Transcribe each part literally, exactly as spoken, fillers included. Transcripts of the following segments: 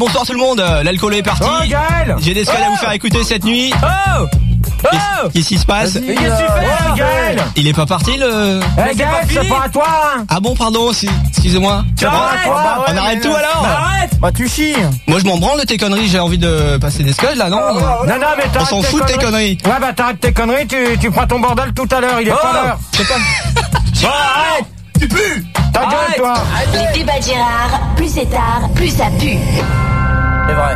Bonsoir tout le monde, l'alcool est parti. Oh Gaël, j'ai des scales oh à vous faire écouter cette nuit. Oh Oh Qu'est-ce qui se passe? Mais qu'est-ce que tu fais là, Gaël? Il est pas parti le... Eh Gaël, c'est pas à toi hein. Ah bon, pardon, si... excusez-moi. Tu arrêtes, bah ouais, on arrête tout alors. Bah arrête. Bah tu chies. Moi je m'en branle de tes conneries, j'ai envie de passer des scuds là, non? Non, non, mais on s'en fout de tes conneries. Ouais, bah t'arrêtes tes conneries, tu, tu prends ton bordel tout à l'heure, il est oh, pas l'heure. C'est pas... Bon, arrête. Tu pues. Ta gueule, toi. Les débats de Gérard, plus c'est tard, plus ça pue. C'est vrai.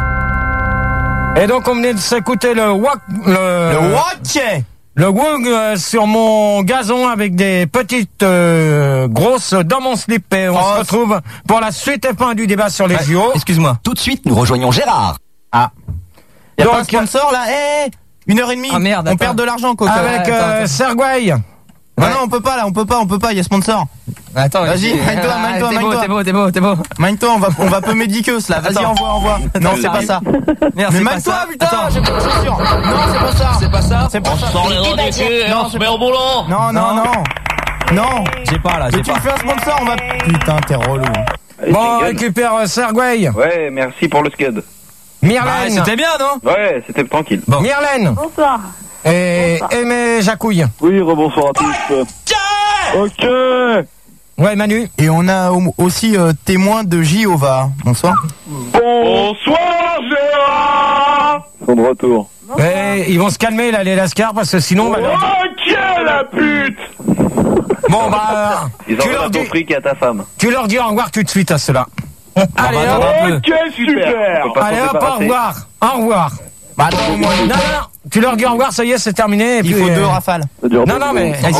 Et donc on venait de s'écouter le wok, le... Le wok. Le wok euh, sur mon gazon avec des petites euh, grosses dans mon slip. Et on oh, se retrouve pour la suite et fin du débat sur les ouais, J O. Excuse-moi. Tout de suite, nous rejoignons Gérard. Ah. Y'a donc, pas un sponsor là? Eh, une heure et demie. Ah merde. On attends. perd de l'argent, Coco. Avec euh, Sergueï. Ouais. Non, on peut pas là, on peut pas, on peut pas, il y a sponsor. Attends, vas-y, magne-toi, magne-toi, magne-toi. T'es beau, t'es beau, t'es beau. Magne-toi, on va, on va peu médiqueuse là. Vas-y, envoie, envoie. Non, c'est pas ça. Merde, mais magne-toi, putain, j'ai pas de chaussures. Non, c'est pas ça. C'est pas ça. C'est pas ça. Sors les doigts du cul et on se met au boulot. Non, non, non. Non. J'ai pas là, j'ai pas. Tu me fais un sponsor, on va. Putain, t'es relou. Bon, on récupère euh, Sergueï. Ouais, merci pour le scud. Myrlène. Bah, c'était bien, non? Ouais, c'était tranquille. Bon. Myrlène. Bonsoir. Et Aimé Jacouille. Oui, rebonsoir à tous. Ok. Ouais, Manu. Et on a aussi euh, témoin de Jéhovah. Bonsoir. Bonsoir, Gérard. Ils sont de retour. Et ils vont se calmer là, les lascars, parce que sinon. Bah, leur... Ok, la pute. Bon, bah. Ils ont rien compris qu'il y a ta femme. Tu leur dis au revoir tout de suite à ceux-là. Allez, bah, hop. Ok, super. Allez, hop, au revoir. Au revoir. Bah, attends, moi. Non, non, non. Tu leur dis au revoir, ça y est, c'est terminé. Et il puis, faut euh... deux rafales. Non, non, mais. Ils sont...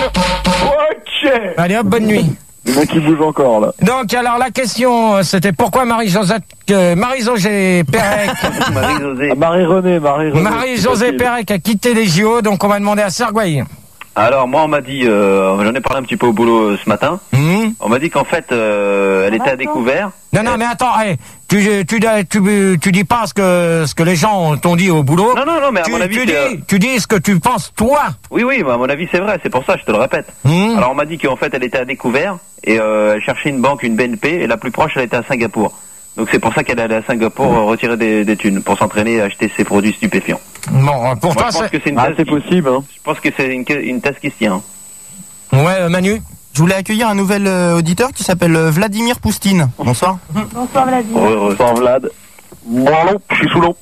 Ok. Allez, hop, bonne nuit. Il y en a qui bougent encore, là. Donc, alors, la question, c'était pourquoi Marie-Josette, euh, Marie-Josée Pérec. Marie-Josée. Marie-Renée, Marie-Renée. Marie-Josée Pérec a quitté les J O, donc on va demander à Sergueï. Alors, moi, on m'a dit, euh, j'en ai parlé un petit peu au boulot euh, ce matin. Mmh. On m'a dit qu'en fait, euh, elle était à découvert. Non, non, mais attends, hey, tu, tu, tu, tu dis pas ce que, ce que les gens t'ont dit au boulot. Non, non, non, mais à tu, mon avis, tu, c'est... dis, tu dis ce que tu penses, toi. Oui, oui, bah, à mon avis, c'est vrai, c'est pour ça, je te le répète. Mmh. Alors, on m'a dit qu'en fait, elle était à découvert et euh, elle cherchait une banque, une B N P, et la plus proche, elle était à Singapour. Donc, c'est pour ça qu'elle est allée à Singapour euh, retirer des, des thunes, pour s'entraîner et acheter ses produits stupéfiants. Bon, pour Moi, toi, je pense c'est... que c'est une Ah, thèse c'est qui... possible, hein. Je pense que c'est une, une thèse qui se tient. Ouais, euh, Manu. Je voulais accueillir un nouvel euh, auditeur qui s'appelle euh, Vladimir Poustine. Bonsoir. Bonsoir Vladimir. Ouais, ouais. Bonsoir Vlad. Bon, je suis sous l'eau.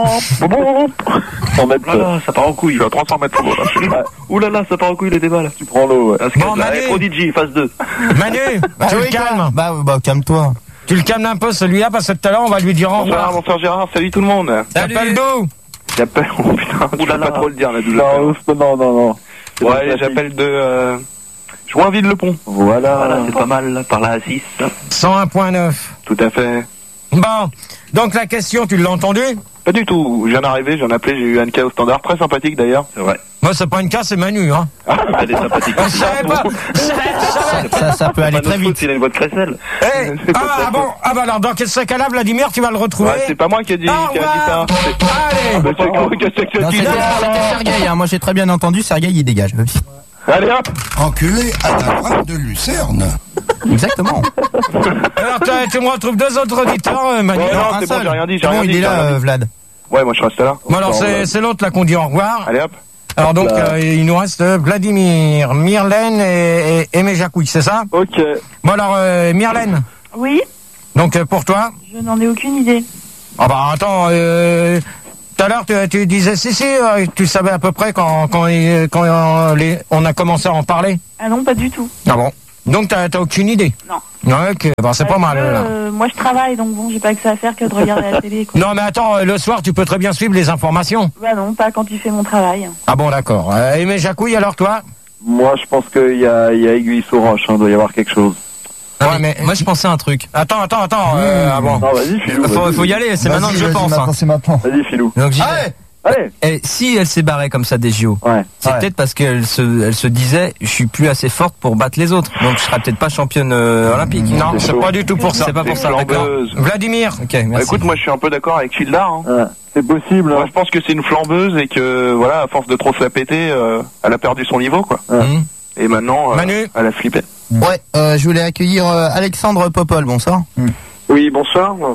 cent mètres. Là, là, ça part en couille. Je suis à trois cents mètres sous l'eau, là. Ouh là là, ça part en couille le débat, là. Tu prends l'eau, ouais. Parce que Bon, là, Manu. Prodigy, phase deux. Manu, Bah, tu oui, le calmes. quoi. Bah, bah, calme-toi. Tu le calmes un peu, celui-là, parce que tout à l'heure, on va lui dire au Bonsoir, revoir. bonsoir Gérard, salut tout le monde. T'appelles d'où? J'appelle, oh putain, tu Ouh là vas pas là. trop le dire là, d'où Non, non, non, non. Ouais, j'appelle de, euh, Joinville-le-Pont. Voilà. Voilà, c'est pas mal, là, par là à six. cent un virgule neuf. Tout à fait. Bon, donc la question, tu l'as entendue? Pas du tout. Je viens d'arriver, j'en ai appelé, j'ai eu Anka au standard, très sympathique d'ailleurs. C'est vrai. Moi, c'est pas une cas, c'est Manu, hein. Elle est sympathique. Je savais pas. Je savais- je savais- Ça, ça peut aller très vite. Il a une voix de crécelle. Eh, C'est pas ah, ça, ah bon, ah bah alors dans ce cas-là, Vladimir, tu vas le retrouver. Ouais, c'est pas moi qui ai dit, Au qui a dit ça. revoir. C'est- Allez. Mais c'est quoi, qu'est-ce que tu Non, dis c'était là c'était Sergueï, hein. Moi j'ai très bien entendu, Sergueï il dégage. Allez hop. Enculé à la frappe de Lucerne. Exactement. Alors t'as- tu me retrouves deux autres auditeurs, euh, Manu. Non, non, Un c'est bon, seul. j'ai rien dit, j'ai C'est bon, rien il dit. est j'ai là, rien euh, dit. Vlad. Ouais, moi je reste là. Bon alors c'est c'est l'autre là qu'on dit au revoir. Allez hop. Alors donc euh, il nous reste euh, Vladimir, Myrlène et, et Aimé Jacouille, c'est ça? Ok. Bon alors euh, Myrlène, Oui, donc euh, pour toi? je n'en ai aucune idée. Ah bah attends, euh, tout à l'heure tu, tu disais si si, euh, tu savais à peu près quand quand, il- quand euh, les- on a commencé à en parler. Ah non, pas du tout. Ah bon. Donc t'as t'as aucune idée? Non. Ouais, ok, bon c'est pas Parce mal que, là. euh, moi je travaille, donc bon, j'ai pas que ça à faire que de regarder la télé, quoi. Non mais attends, euh, le soir tu peux très bien suivre les informations. Bah non, pas quand tu fais mon travail. Ah bon d'accord. Euh, Aimé Jacouille alors toi? Moi, je pense qu'il y a, il y a aiguille sous roche, hein, doit y avoir quelque chose. Ouais, mais Moi, je pensais à un truc. attends, attends, attends. Euh, ah bon. Non, vas-y, Filou. Faut, vas-y. faut y aller, c'est maintenant que je pense. Hein. C'est maintenant. Vas-y, Filou. Donc, j'y vais. Allez. Allez. Et si elle s'est barrée comme ça des J O, Ouais. c'est Ouais. peut-être parce qu'elle se, elle se disait, je suis plus assez forte pour battre les autres. Donc, je serai peut-être pas championne euh, olympique. Non, c'est chaud. pas du tout pour ça. C'est pas pour ça, d'accord. Flambeuse. Vladimir. Ok, Bah, merci. écoute, moi je suis un peu d'accord avec Childa. Hein. Ouais. C'est possible, Moi hein. je pense que c'est une flambeuse et que voilà, à force de trop se la péter, euh, elle a perdu son niveau quoi. Mmh. Et maintenant, euh, Manu. elle a flippé. Ouais, euh, je voulais accueillir euh, Alexandre Popol, bonsoir. Oui, bonsoir.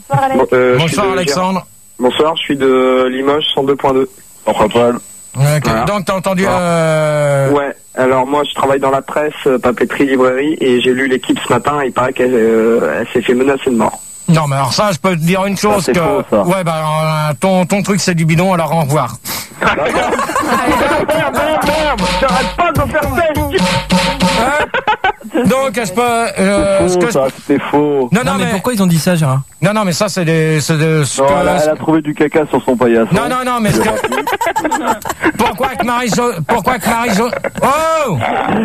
Bonsoir Alex. Bon, euh, Bonsoir de Alexandre. Gérard. Bonsoir, je suis de Limoges cent deux point deux. Enfin, pas. Okay. Voilà. Donc t'as entendu euh... Ouais, alors moi je travaille dans la presse, euh, papeterie, librairie, et j'ai lu l'équipe ce matin, il paraît qu'elle euh, elle s'est fait menacer de mort. Non mais alors ça je peux te dire une chose Ça, c'est que faux, ça. ouais bah euh, ton ton truc c'est du bidon alors au revoir. J'arrête pas de me faire Hein Donc est-ce que euh, ce Faux, que je- ça, c'était faux. non non, Non, mais mais pourquoi ils ont dit ça, Gérard? non non mais ça c'est des c'est des ce Non, que- elle, a, elle a trouvé du caca sur son paillasson. non non non mais ce que pourquoi que Marie Jo pourquoi que Marie Jo oh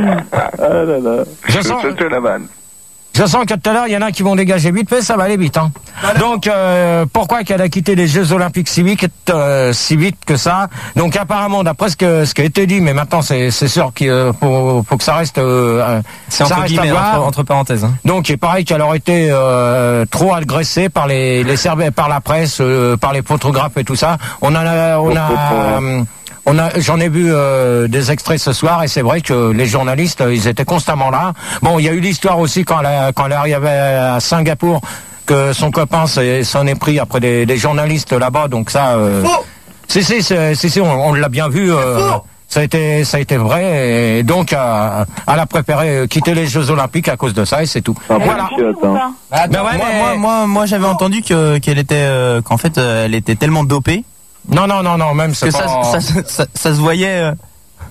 Ah là là. je sens Je te la vanne. Je sens que tout à l'heure, il y en a qui vont dégager vite fait, ça va aller vite. Hein. Donc, euh, pourquoi qu'elle a quitté les Jeux Olympiques si vite, euh, si vite que ça? Donc, apparemment, d'après ce, que, ce qui a été dit, mais maintenant, c'est sûr qu'il euh, faut, faut que ça reste... Euh, C'est ça entre reste à guillemets, voir. entre, entre parenthèses. Hein. Donc, il paraît qu'elle aurait été euh, trop agressée par les, les Serbes, par la presse, euh, par les photographes et tout ça. On a... On a euh, On a, j'en ai vu euh, des extraits ce soir et c'est vrai que les journalistes, ils étaient constamment là. Bon, il y a eu l'histoire aussi quand elle, a- quand elle arrivait à Singapour que son copain s'est- s'en est pris après des, des journalistes là-bas. Donc ça, euh, si si c'est- si si, on, on l'a bien vu. Euh, ça a été ça a été vrai et donc euh, elle a préféré quitter les Jeux Olympiques à cause de ça et c'est tout. C'est un peu Voilà. une chiotte, hein. Ben ouais, moi, mais- moi, moi, moi, j'avais entendu que qu'elle était, euh, qu'en fait, euh, elle était tellement dopée Non non non non même c'est que ça, pas... ça, ça, ça, ça se voyait. euh,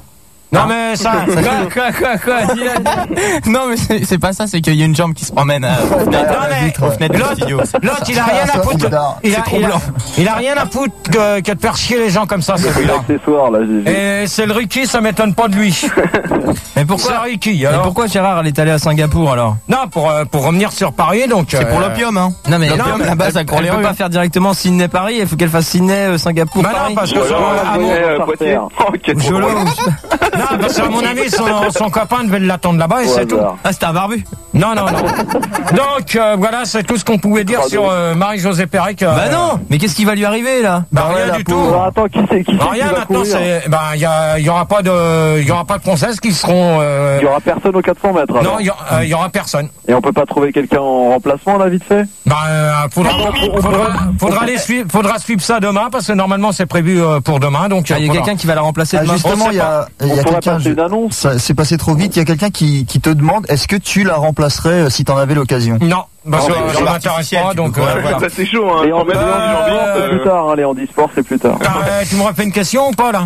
Non mais ça. Quoi, quoi, quoi, dis-le. Non, mais c'est c'est pas ça, c'est qu'il y a une jambe qui se promène à, aux fenêtres, Non, à la mais vitre, aux fenêtres du l'autre- studio. L'autre, il a rien à foutre. Il a, C'est trop il a- blanc. il a rien à foutre que, que de faire chier les gens comme ça, C'est celui-là. l'accessoire, là, j'ai vu. Et c'est le Ricky, ça m'étonne pas de lui. Mais pourquoi? C'est Ricky, Mais alors. pourquoi Gérard, elle est allée à Singapour alors? Non, pour, euh, pour revenir sur Paris, donc. C'est pour euh, l'opium, hein. Non mais L'opium, elle- à la base, ça elle, court elle les peut rues. pas faire directement Sydney-Paris, il faut qu'elle fasse Sydney, euh, Singapour, Bah non, Paris. parce que Ou alors, son- à elle mon- voyait, euh, par Poitiers. terre. Oh, quel Jolo. non, parce qu'à mon avis, son, son copain devait l'attendre là-bas et Au c'est tout. hasard. Ah, c'était un barbu. Non, non, non. Donc, euh, voilà, c'est tout ce qu'on pouvait dire sur euh, Marie-Josée Pérec. euh, Bah non. Mais qu'est-ce qui va lui arriver là? Bah, Ouais, rien la du tout. pauvre. Attends, qui c'est qui, c'est Bah, qui rien, va maintenant, courir c'est, ben, il y a, il y aura pas de, il y aura pas de princesses qui seront, euh, Il y aura personne aux quatre cents mètres. non, alors. il y, a- euh, il y aura personne. Et on peut pas trouver quelqu'un en remplacement, là, vite fait? Ben, euh, faudra, faudra, faudra, les suivre, faudra suivre ça demain parce que normalement c'est prévu euh, pour demain. Donc, Ah, il y a faudra- quelqu'un qui va la remplacer Ah, demain. justement, il y a, il y On a pourrait quelqu'un. passer je- une annonce. Ça c'est passé trop vite. Il y a quelqu'un qui, qui te demande est-ce que tu la remplacerais euh, si t'en avais l'occasion? Non, parce que Non, mais ça c'est m'intéresse artificiel, pas. tu Donc, peux euh, pas- voilà. Ça c'est chaud, hein. Et en Sans mettre Léon dans du l'ambiance, Sport, c'est euh, plus tard, hein, Léon du Sport, c'est plus tard. Ah, euh, tu me refais une question ou pas là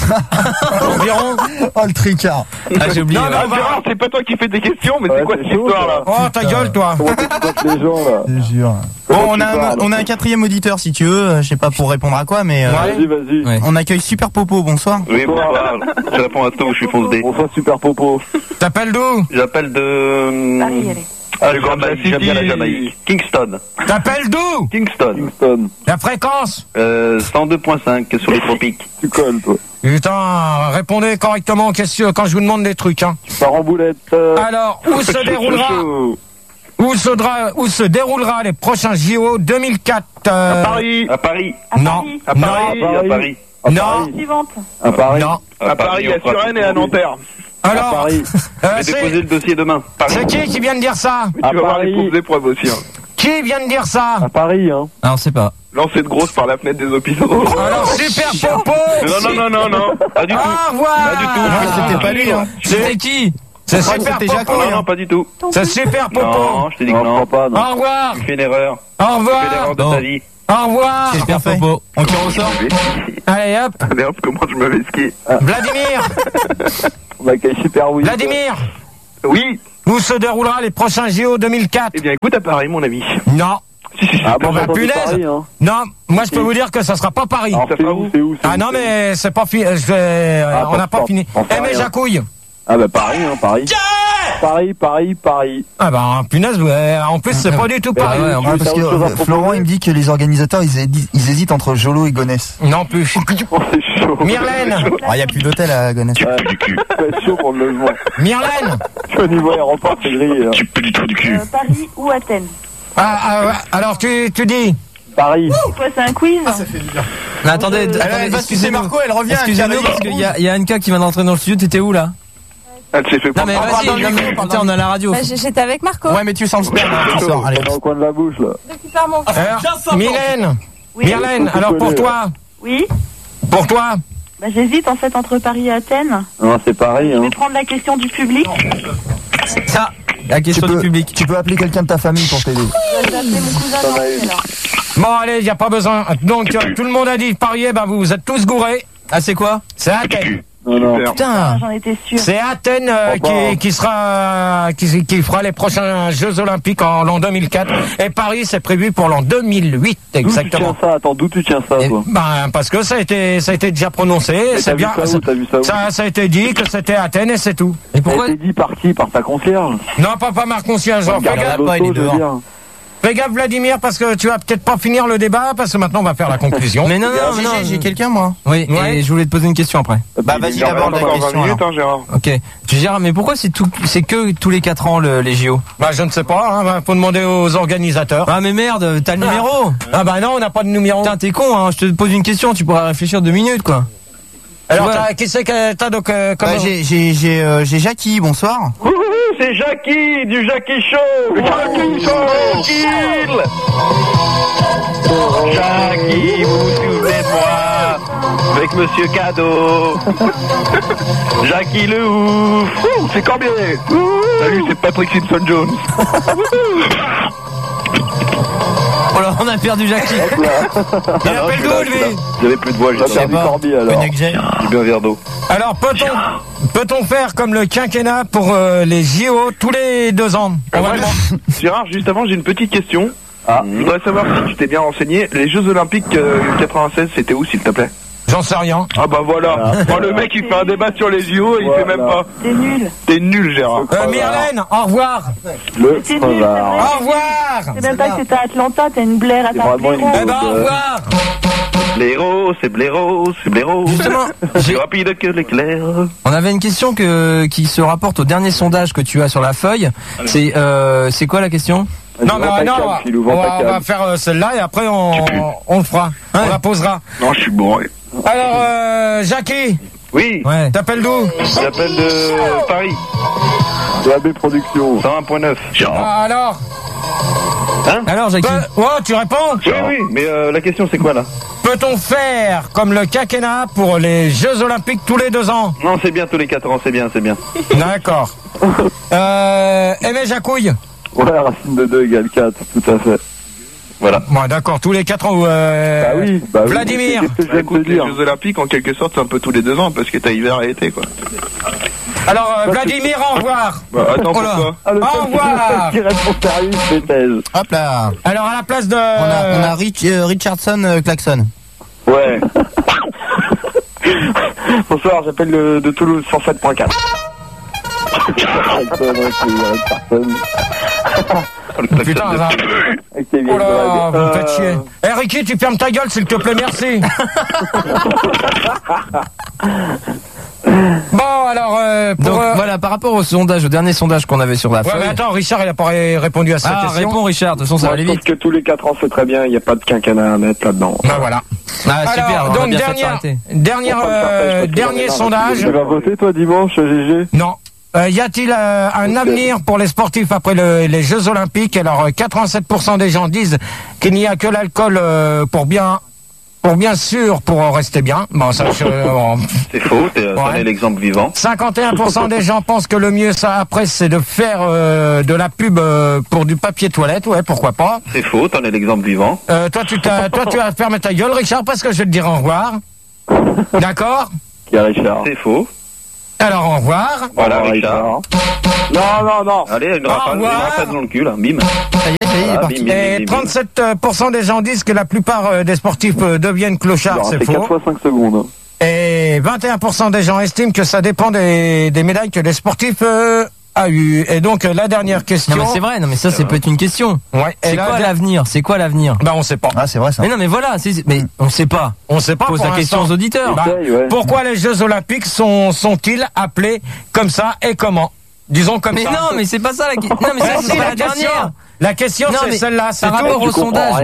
Environ. Oh le tricard. Ah, j'ai oublié. Non, mais Ah, on va- Gérard, c'est pas toi qui fais des questions, mais Ouais, c'est quoi c'est cette chaud, histoire là? Oh, ta gueule, toi. Comment tu tapes les gens, là? Je jure. Bon, Comment on tu a, un, parles on a un quatrième auditeur, si tu veux. euh, Je sais pas pour répondre à quoi, mais euh, Vas-y, vas-y. Ouais. on accueille Super Popo. Bonsoir. Oui, bonsoir. Je réponds à tout, je suis fonce D. Bonsoir, Super Popo. T'appelles d'où J'appelle de... Paris, allez. Ah, Du Grand Jamaïque, City. j'aime bien la Jamaïque. Kingston. T'appelles d'où Kingston. Kingston. La fréquence Euh, cent deux point cinq sur les tropiques. Tu colles, toi. Putain, répondez correctement aux questions quand je vous demande des trucs. Hein. Tu pars en boulette. euh, Alors, où se déroulera où se, dra- où se déroulera les prochains J O deux mille quatre euh, À Paris. À Paris. À Non. Paris. À Non. Paris. À Paris. à Non. Paris. Suivante. À Paris. Non. À Paris, à Suresnes et à Nanterre. À Alors, Paris. euh, Je vais déposer c'est le dossier demain. Paris. c'est qui qui vient de dire ça À Tu vas voir les Paris. pauvres épreuves aussi. Hein. Qui vient de dire ça À Paris, hein. Ah, on sait pas. Lancé de grosse par la fenêtre des hôpitaux. Alors, super popo. Non, non, non, non, non. Pas du tout. Au revoir. Pas du tout. Ah, C'était pas lui, hein. C'est qui C'est crois que super c'était Jacques, popo. Non, non, pas du tout. C'est super popo. Non, je t'ai dit que Non, je non. crois pas, non. Au revoir. Tu fais une erreur. Au Tu fais revoir. l'erreur de Non. ta vie. Au revoir. C'est Super Popo. On tire au sort. Allez hop. Allez hop, comment je me vais skier. Vladimir. On accueille Super Oui. Vladimir. Oui. Où se déroulera les prochains J O deux mille quatre Eh bien, écoute, à Paris, mon ami. Non. Si, si, si. Ah bon, bah, bah, punaise. Paris, hein. Non. Moi, je peux vous dire que ça sera pas Paris. Alors, Ça c'est fera où, où c'est où, c'est Ah où, non, c'est où mais c'est pas fini. Je vais. euh, Ah, on n'a pas on- fini. on fait Eh mais rien. Jacouille. Ah bah Paris, hein, Paris. Paris, Paris, Paris. Ah bah punaise. Ouais, en plus, c'est pas du tout Paris. ouais, en Ah, parce que T'as autre chose à euh, proposer Florent il me dit que les organisateurs ils, hédi- ils hésitent entre Jolo et Gonesse. Non plus. Oh, c'est chaud. Myrlène. Il n'y a plus d'hôtel à Gonesse. Ouais, c'est chaud pour le logement. Myrlène. Au niveau aéroport, c'est grillé. hein. Tu peux du trou du cul. Euh, Paris ou Athènes. Ah, ah, ouais. Alors tu tu dis. Paris. C'est quoi, c'est un quiz? Mais attendez, Elle, attendez, elle va sucer excusez-nous. Marco, elle revient. Excusez-nous elle parce qu'il y a, il y a Anka qui vient d'entrer dans le studio. T'étais où là? Elle s'est fait Non, mais vas-y, non, mais putain, on a la radio. Bah, j'- J'étais avec Marco. Ouais, mais tu sens le sperme, hein, tu sors, allez. Dans le coin de la bouche, là. Récupère mon Alors, Mylène, Oui. Mylène, alors pour toi, Oui. pour toi, Bah, j'hésite en fait entre Paris et Athènes. Non, c'est pareil, Je hein. vais prendre la question du public. Ça, la Tu question peux, du public. tu peux appeler quelqu'un de ta famille pour t'aider. Je vais appeler mon cousin Ça va Nancy, aller. alors. bon allez, il n'y a pas besoin. Donc euh, tout le monde a dit parier, bah vous, vous êtes tous gourés. Ah, c'est quoi? C'est Athènes. Non, non. Putain. J'en étais sûre. C'est Athènes euh, qui, qui sera qui, qui fera les prochains Jeux Olympiques en l'an deux mille quatre et Paris c'est prévu pour l'an deux mille huit D'où tu exactement. tiens ça? Attends, d'où tu tiens ça, toi? Ben parce que ça a été ça a été déjà prononcé, t'as c'est vu bien. ça où? T'as vu ça où? ça, ça a été dit que c'était Athènes et c'est tout. Et pourquoi? Elle a été dit par qui? Par ta concierge? Non, pas par Marc Concierge. Fais Regarde gaffe, l'auto, il est je veux dehors. dire. fais gaffe, Vladimir, parce que tu vas peut-être pas finir le débat parce que maintenant on va faire la conclusion. Mais non, non, non, J'ai quelqu'un, moi. Oui, Ouais. et je voulais te poser une question après. Bah, vas-y, d'abord la Encore vingt question. minutes, alors. hein, Gérard. Ok. Tu Gérard, mais pourquoi c'est tout, c'est que tous les quatre ans le, les J O? Bah je ne sais pas, hein, bah, faut demander aux organisateurs. Ah, mais merde, t'as le numéro? Ah bah non, on n'a pas de numéro. Putain, t'es con, hein. Je te pose une question, tu pourras réfléchir deux minutes, quoi. Alors Ouais. t'as- qui c'est que t'as donc euh, comme Bah, j'ai, j'ai, j'ai, euh, j'ai Jackie, bonsoir. C'est Jackie du Jackie Show. Jackie Show. Jackie, vous vous souvenez de moi avec Monsieur Cadeau. Jackie le ouf. Ouh, c'est Corbier. Salut, c'est Patrick Simpson Jones. Oh là, on a perdu Jackie. Il appelle d'où lui? J'avais plus de voix, Va j'ai faire du Corby, alors. Cognac J. j'ai bu un verre d'eau. Alors peut-on peut-on faire comme le quinquennat pour euh, les J O tous les deux ans? On va demander- Gérard, juste avant, j'ai une petite question. Ah. Je voudrais savoir si tu t'es bien renseigné. Les Jeux Olympiques euh, quatre-vingt-seize, c'était où, s'il te plaît? J'en sais rien. Ah bah voilà. Oh, le mec, il fait un débat sur les J O et il fait même pas. C'est nul. T'es nul, Gérard. Euh, Myrlène, au revoir. Le C'est nul, c'est crevard. vrai. Au revoir. C'est même pas que c'était à Atlanta, t'as une blaire à C'est ta vraiment une blaireau. Eh ben au revoir. Blaireau, c'est blaireau, c'est blaireau. Justement, Plus j'ai- rapide que l'éclair. on avait une question que, qui se rapporte au dernier sondage que tu as sur la feuille. C'est, euh, c'est quoi la question? Non mais Vends euh, ta non, cam, on va, Philou, on vends ta va- on cam. va faire euh, celle-là et après on, on le fera. On la posera. Non, je suis bourré. Alors euh, Jackie, Oui, Ouais. t'appelles d'où? j'appelle de Paris, De A B Productions. cent un point neuf. Ah, alors Alors, Jackie? Pe- Oh, tu réponds? Oui, oui, mais euh, la question c'est quoi là? Peut-on faire comme le quinquennat pour les Jeux Olympiques tous les deux ans? Non, c'est bien tous les quatre ans, c'est bien, c'est bien. D'accord. Euh, Aimé Jacouille? Ouais, racine de deux égale quatre, tout à fait. Voilà. Bon, d'accord, tous les quatre ans. Euh, Bah oui, bah oui. Vladimir. Qu'est-ce que je viens de Écoute, te les dire? Jeux Olympiques, en quelque sorte, c'est un peu tous les deux ans parce que t'as hiver et été, quoi. Alors, euh, Vladimir, au revoir. Bah, attends, Oh là. pourquoi? Ah, le Au seul qui- revoir. le seul qui répond sérieux, c'est Thèse. Hop là. Alors, à la place de... On a, on a Rich, euh, Richardson euh, Klaxon. Ouais. Bonsoir, j'appelle de, de Toulouse cent sept point quatre. Putain, ça... Oh là, vous me faites chier. Eh, Ricky, tu fermes ta gueule, s'il te plaît, merci. Bon, alors, euh, pour... Donc, euh, voilà, par rapport au sondage, au dernier sondage qu'on avait sur la Ouais, feuille. mais attends, Richard, il a pas ré- répondu à cette Ah, question. réponds, Richard, de toute façon, ça va Moi, aller je vite. pense que tous les quatre ans, c'est très bien, il n'y a pas de quinquennat à mettre là-dedans. Ben voilà. Ah, super, Alors, on a donc, bien fait de dernière, s'arrêter. dernière, euh, dernier sondage. Tu vas voter, toi, dimanche, G G? Non. Euh, y a-t-il euh, un avenir pour les sportifs après le- les Jeux Olympiques? Alors, euh, quatre-vingt-sept pour cent des gens disent qu'il n'y a que l'alcool euh, pour bien, pour bien sûr, pour rester bien. Bon, ça, je, bon. C'est faux, t'es Ouais. t'en es l'exemple vivant. cinquante et un pour cent des gens pensent que le mieux, ça après, c'est de faire euh, de la pub euh, pour du papier toilette. Ouais, pourquoi pas. C'est faux, t'en es l'exemple vivant. Euh, toi, tu t'as, toi, tu vas fermer ta gueule, Richard, parce que je vais te dire au revoir. D'accord? Qui est Richard? C'est faux. Alors, au revoir. Voilà, Au revoir, Richard. Non, non, non. Allez, une Au rafale, une revoir. rafale dans le cul, là, bim. Ça y est, ça y est, il est Ah, parti. bim, bim, bim, Et bim, bim. trente-sept pour cent des gens disent que la plupart euh, des sportifs euh, deviennent clochards, Alors, c'est c'est quatre faux. fois cinq secondes. Et vingt et un pour cent des gens estiment que ça dépend des, des médailles que les sportifs euh, a eu. Et donc, euh, la dernière question. Non, mais c'est vrai, non, mais ça, c'est peut-être une question. Ouais. Et C'est la quoi der- l'avenir? C'est quoi l'avenir? Bah, on sait pas. Ah, c'est vrai ça. Mais non, mais voilà, c'est, mais on sait pas. On sait pas. Pose pour la question l'instant. aux auditeurs. Bah, Essaye, ouais. pourquoi les Jeux Olympiques sont, sont-ils appelés comme ça et comment? Disons comme Mais ça. non, mais c'est pas ça la question. Non, mais ça, Bah, c'est si, pas la la question. dernière. La question, Non, c'est mais celle-là, c'est par tout. rapport Tu au comprends sondage. rien, hein.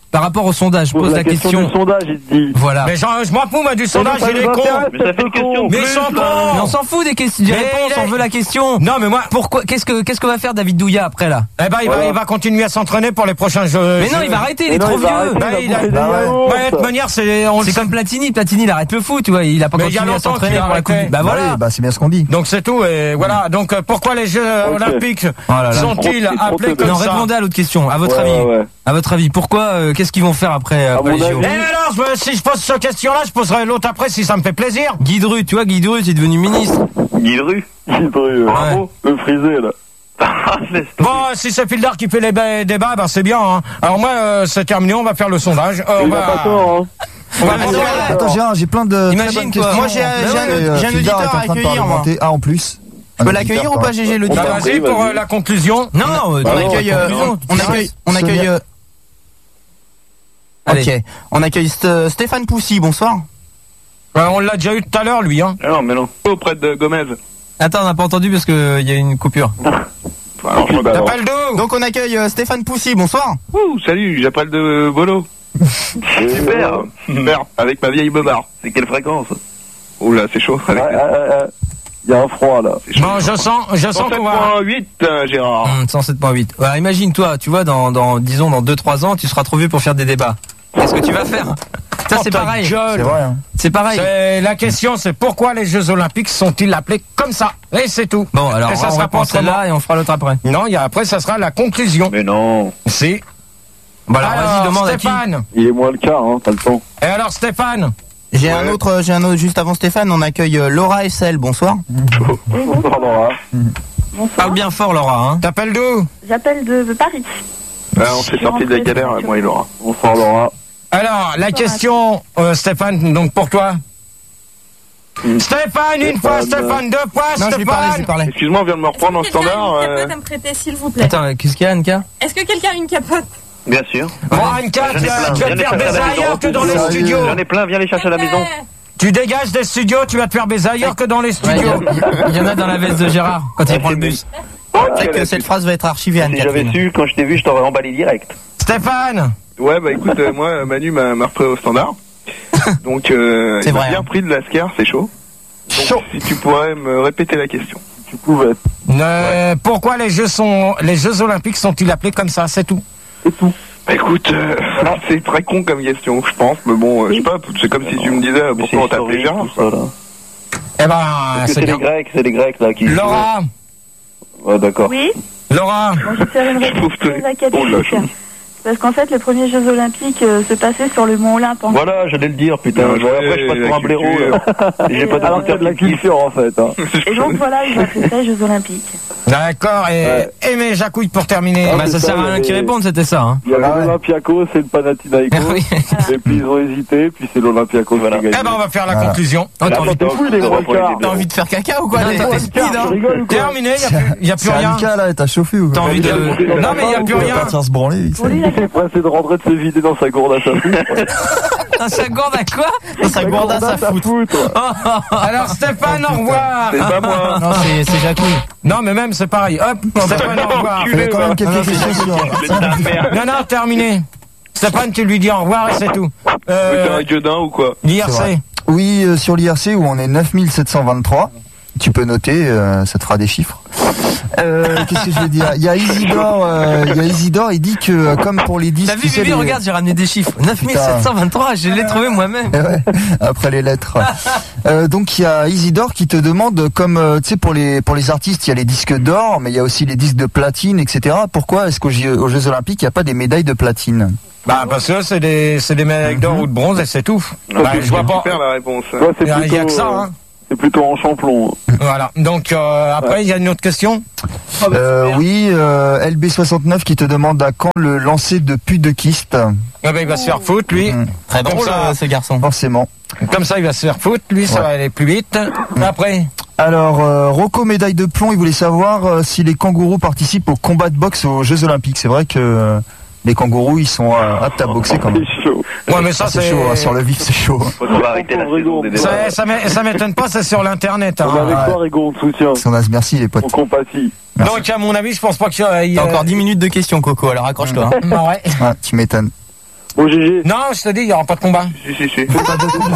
par rapport au sondage, je Pose pose la la question question. du sondage, il te dit. Voilà. Mais j'en- je m'en fous, moi, du sondage, ça il est nous con. intéresse, Mais ça fait une question Mais plus, ils sont là. cons. Mais on s'en fout des questions, des Mais réponses, il est- on veut la question. Non, mais moi. Pourquoi Qu'est-ce que qu'est-ce que va faire David Douillet après là? Eh ben, il va, Voilà. il va continuer à s'entraîner pour les prochains jeux. Mais non, il va arrêter, il est Mais non, trop il va vieux. arrêter, Bah, il il va a- bouffer des Bah ouais. yaourts. Ouais, de toute manière, c'est, on le C'est sait. comme Platini, Platini il arrête le foot, tu vois, il a pas Mais il y a continué à longtemps s'entraîner qu'il a pour la coupe. arrêté. Bah Bah voilà. oui, bah c'est bien ce qu'on dit. Donc c'est tout, et voilà. Donc euh, pourquoi les Jeux Ok. Olympiques Oh là là. sont-ils Trop- trop appelés de- comme Non, ça? répondez à l'autre question. À votre Ouais, avis, ouais. à votre avis, pourquoi euh, qu'est-ce qu'ils vont faire après, après mon les J O? avis- Et alors, je me- si je pose cette question-là, je poserai l'autre après si ça me fait plaisir. Guy Dru, tu vois, Guy Dru, c'est devenu ministre. Guy Dru. Il te rit, Bravo. Le frisé, là. Laisse tomber. Bon, si c'est Fildar qui fait les ba- débats, ben c'est bien. Hein. Alors moi, euh, c'est terminé, on va faire le sondage. Euh, on Il a va, pas tort, hein. on va Ouais, mais poser- c'est vrai. Attends, Gérard, j'ai plein de. Imagine, très bonnes toi. questions. Moi, j'ai un- Mais j'ai un- ouais, euh, j'ai un Fildar auditeur est en train à de accueillir, parlementer. Ah, en plus. Je peux l'accueillir ou pas, G G, Bah, l'auditeur? vas-y pour euh, la conclusion. Non, non, On euh, accueille, euh, conclusion. on accueille, on accueille, Sonia. euh, Allez. ok, on accueille St- Stéphane Poussy, bonsoir. Ouais, on l'a déjà eu tout à l'heure, lui. Hein. Ah non, mais non. Auprès de Gomez. Attends, on n'a pas entendu parce que il y a une coupure. Alors, je Bah, alors. T'appelles d'où? Donc on accueille euh, Stéphane Poussy, bonsoir. Ouh, salut, j'appelle de Bolo. Super. Super, avec ma vieille bobard. C'est quelle fréquence? Oh là, c'est chaud. Avec Ouais, ouais, ouais, ouais. Il y a un froid, là. c'est chaud. Bon, je sens, je sens qu'on va. cent sept virgule huit, euh, Gérard. Hum, cent sept virgule huit. Voilà, imagine-toi, tu vois, dans, dans, disons, dans deux trois ans, tu seras trop vieux pour faire des débats. Qu'est-ce que tu vas faire? Ça, Oh, c'est ta pareil. C'est gueule. vrai, hein. C'est pareil. C'est- La question, c'est pourquoi les Jeux Olympiques sont-ils appelés comme ça? Et c'est tout. Bon, alors, Et ça on sera reprend pas autrement. celle-là et on fera l'autre après. Non, il y a, après, ça sera la conclusion. Mais non. Si. Bon, alors, vas-y, demande à qui. Stéphane. Il est moins le cas, hein, t'as le temps. Et alors, Stéphane? J'ai Ouais. un autre, euh, j'ai un autre juste avant Stéphane, on accueille euh, Laura Essel, bonsoir. Bonsoir, Laura. Parle bien fort, Laura. Hein. T'appelles d'où? J'appelle de, de Paris. Ah, on s'est sorti de la galère, moi et Laura. Bonsoir, Laura. Alors, la question, euh, Stéphane, donc pour toi. Stéphane, une fois, Stéphane, deux fois, Non, je lui parlais, je lui Stéphane. parlais. Excuse-moi, on vient de me reprendre en Quelqu'un a standard. une euh, capote à me prêter, s'il vous plaît. Attends, qu'est-ce qu'il y a, Anka? Est-ce que quelqu'un a une capote? Bien sûr. Bon, Anka, J'en ai tu vas plein. tu vas Viens te les faire chercher à baiser la maison. ailleurs que dans les Sérieux. studios. J'en ai plein, viens les chercher à la maison. Tu dégages des studios, tu vas te faire baiser ailleurs que dans les Ouais, il y, studios. a- il y en a dans la veste de Gérard quand il prend le bus. C'est que cette phrase va être archivée, Si j'avais Anne-Catherine. su, quand je t'ai vu, je t'aurais emballé direct. Stéphane. Ouais, bah écoute, euh, moi, Manu m'a m'a repris au standard. Donc, euh, C'est il m'a vrai, bien hein. pris de l'ascar, c'est chaud. Donc, si tu pourrais me répéter la question. Tu pouvais. Euh, pourquoi les Jeux sont, les Jeux Olympiques sont-ils appelés comme ça? C'est tout. Bah écoute, euh, c'est très con comme question, je pense, mais bon, euh, je sais pas, c'est comme si tu me disais euh, Mais c'est pourquoi on t'appelait historique, Gérard. tout ça, là. Eh ben, Parce que c'est c'est les bien. Grecs, c'est les Grecs, là, qui... Laura. Ouais, d'accord. Oui, Laura. bon, je vais faire une réponse trouve que- très Oh là, académique. je- Parce qu'en fait, les premiers Jeux Olympiques euh, se passaient sur le mont Olympe. En Voilà, j'allais le dire, putain. Bien joué, Après, je passe pour la un blaireau, là. J'ai pas Alors, c'est de la culture, en fait. Hein. Et donc voilà, ils ont appelé ça les Jeux Olympiques. D'accord, et, Ouais. et mes jacouilles pour terminer. Ah, Bah, ça c'est sert ça, à rien il y qu'ils avait- répondent, c'était ça. Hein. Il y avait Ah ouais. l'Olympiakos et le Panathinaikos. Oui. Et puis ils ont hésité, puis c'est l'Olympiakos Voilà. qui a Eh gagné. ben, on va faire la Voilà. conclusion. Oh, t'as envie de- T'es fou, les gros écarts. T'as envie de faire caca ou quoi? Non, T'es- t'as- T'es speed, hein? Tu rigoles ou quoi? Terminé, il n'y a plus, y a plus C'est rien. Anka, là, t'as chauffé ou T'as quoi? envie de... Non, mais il n'y a plus Il va rien. partir se branler. vite. Pour lui, la Il est pressé de rentrer de se vider dans sa gourde à sa foutre. Ah, ça gourde à quoi? Dans sa gourdasse à sa foutre. foutre. Alors, Stéphane, au revoir. C'est pas moi. Non, c'est c'est Jacouille. Non, mais même, c'est pareil. Hop, Stéphane, au revoir. Il y avait quand même quelques questions sur. Non, non, terminé. Stéphane, tu lui dis au revoir et c'est tout. Tu veux Euh, faire un gueudin ou quoi? C'est L'I R C. vrai. Oui, euh, sur l'I R C où on est neuf mille sept cent vingt-trois. Tu peux noter, euh, ça te fera des chiffres. Euh, Qu'est-ce que je vais dire? Il y a Isidore, euh, il y a Isidore, il dit que euh, comme pour les disques. T'as vu, tu sais, Bibi, les- regarde, j'ai ramené des chiffres. neuf mille sept cent vingt-trois, je l'ai trouvé moi-même. Eh ouais, après les lettres. Euh, donc il y a Isidore qui te demande, comme euh, tu sais pour les pour les artistes, il y a les disques d'or, mais il y a aussi les disques de platine, et cetera. Pourquoi est-ce qu'aux Jeux, aux Jeux Olympiques il n'y a pas des médailles de platine? Bah, parce que c'est des, c'est des médailles d'or ou de bronze et c'est tout. Bah, je vois pas. Super la réponse. Ouais, c'est Il y a- il y a plutôt, que ça, euh, hein. c'est plutôt en champlon. Voilà. Donc, euh, après, il y a une autre question. Euh, oui, euh, L B soixante-neuf qui te demande à quand le lancer de pute de kyste. Ah ben, il va se faire foutre, lui. Mmh. Très Comme drôle, ça. euh, ce garçon. Forcément. Comme ça, il va se faire foutre. Lui, ça Ouais. va aller plus vite. Après. Alors, euh, Rocco médaille de plomb, il voulait savoir euh, si les kangourous participent au combat de boxe aux Jeux Olympiques. C'est vrai que euh, les kangourous, ils sont euh, aptes à boxer quand même. C'est chaud. Ouais, mais ça, Ah, c'est c'est. chaud, hein, sur le vif, c'est chaud. Faut qu'on va arrêter la saison des débats. Ça, ça m'é- ça m'étonne pas, c'est sur l'internet. On est Hein. avec ouais. toi, Rigo, on te soutient. Si on a- Merci les potes. On compatit. Merci. Donc, à mon avis, je pense pas qu'il y a. il y T'as a- encore dix minutes de questions, Coco, alors accroche-toi. hein. Ah ouais. Ouais, tu m'étonnes. Bon, G G. Non, je te dis, il n'y aura pas de combat. Si, si, si. Il n'y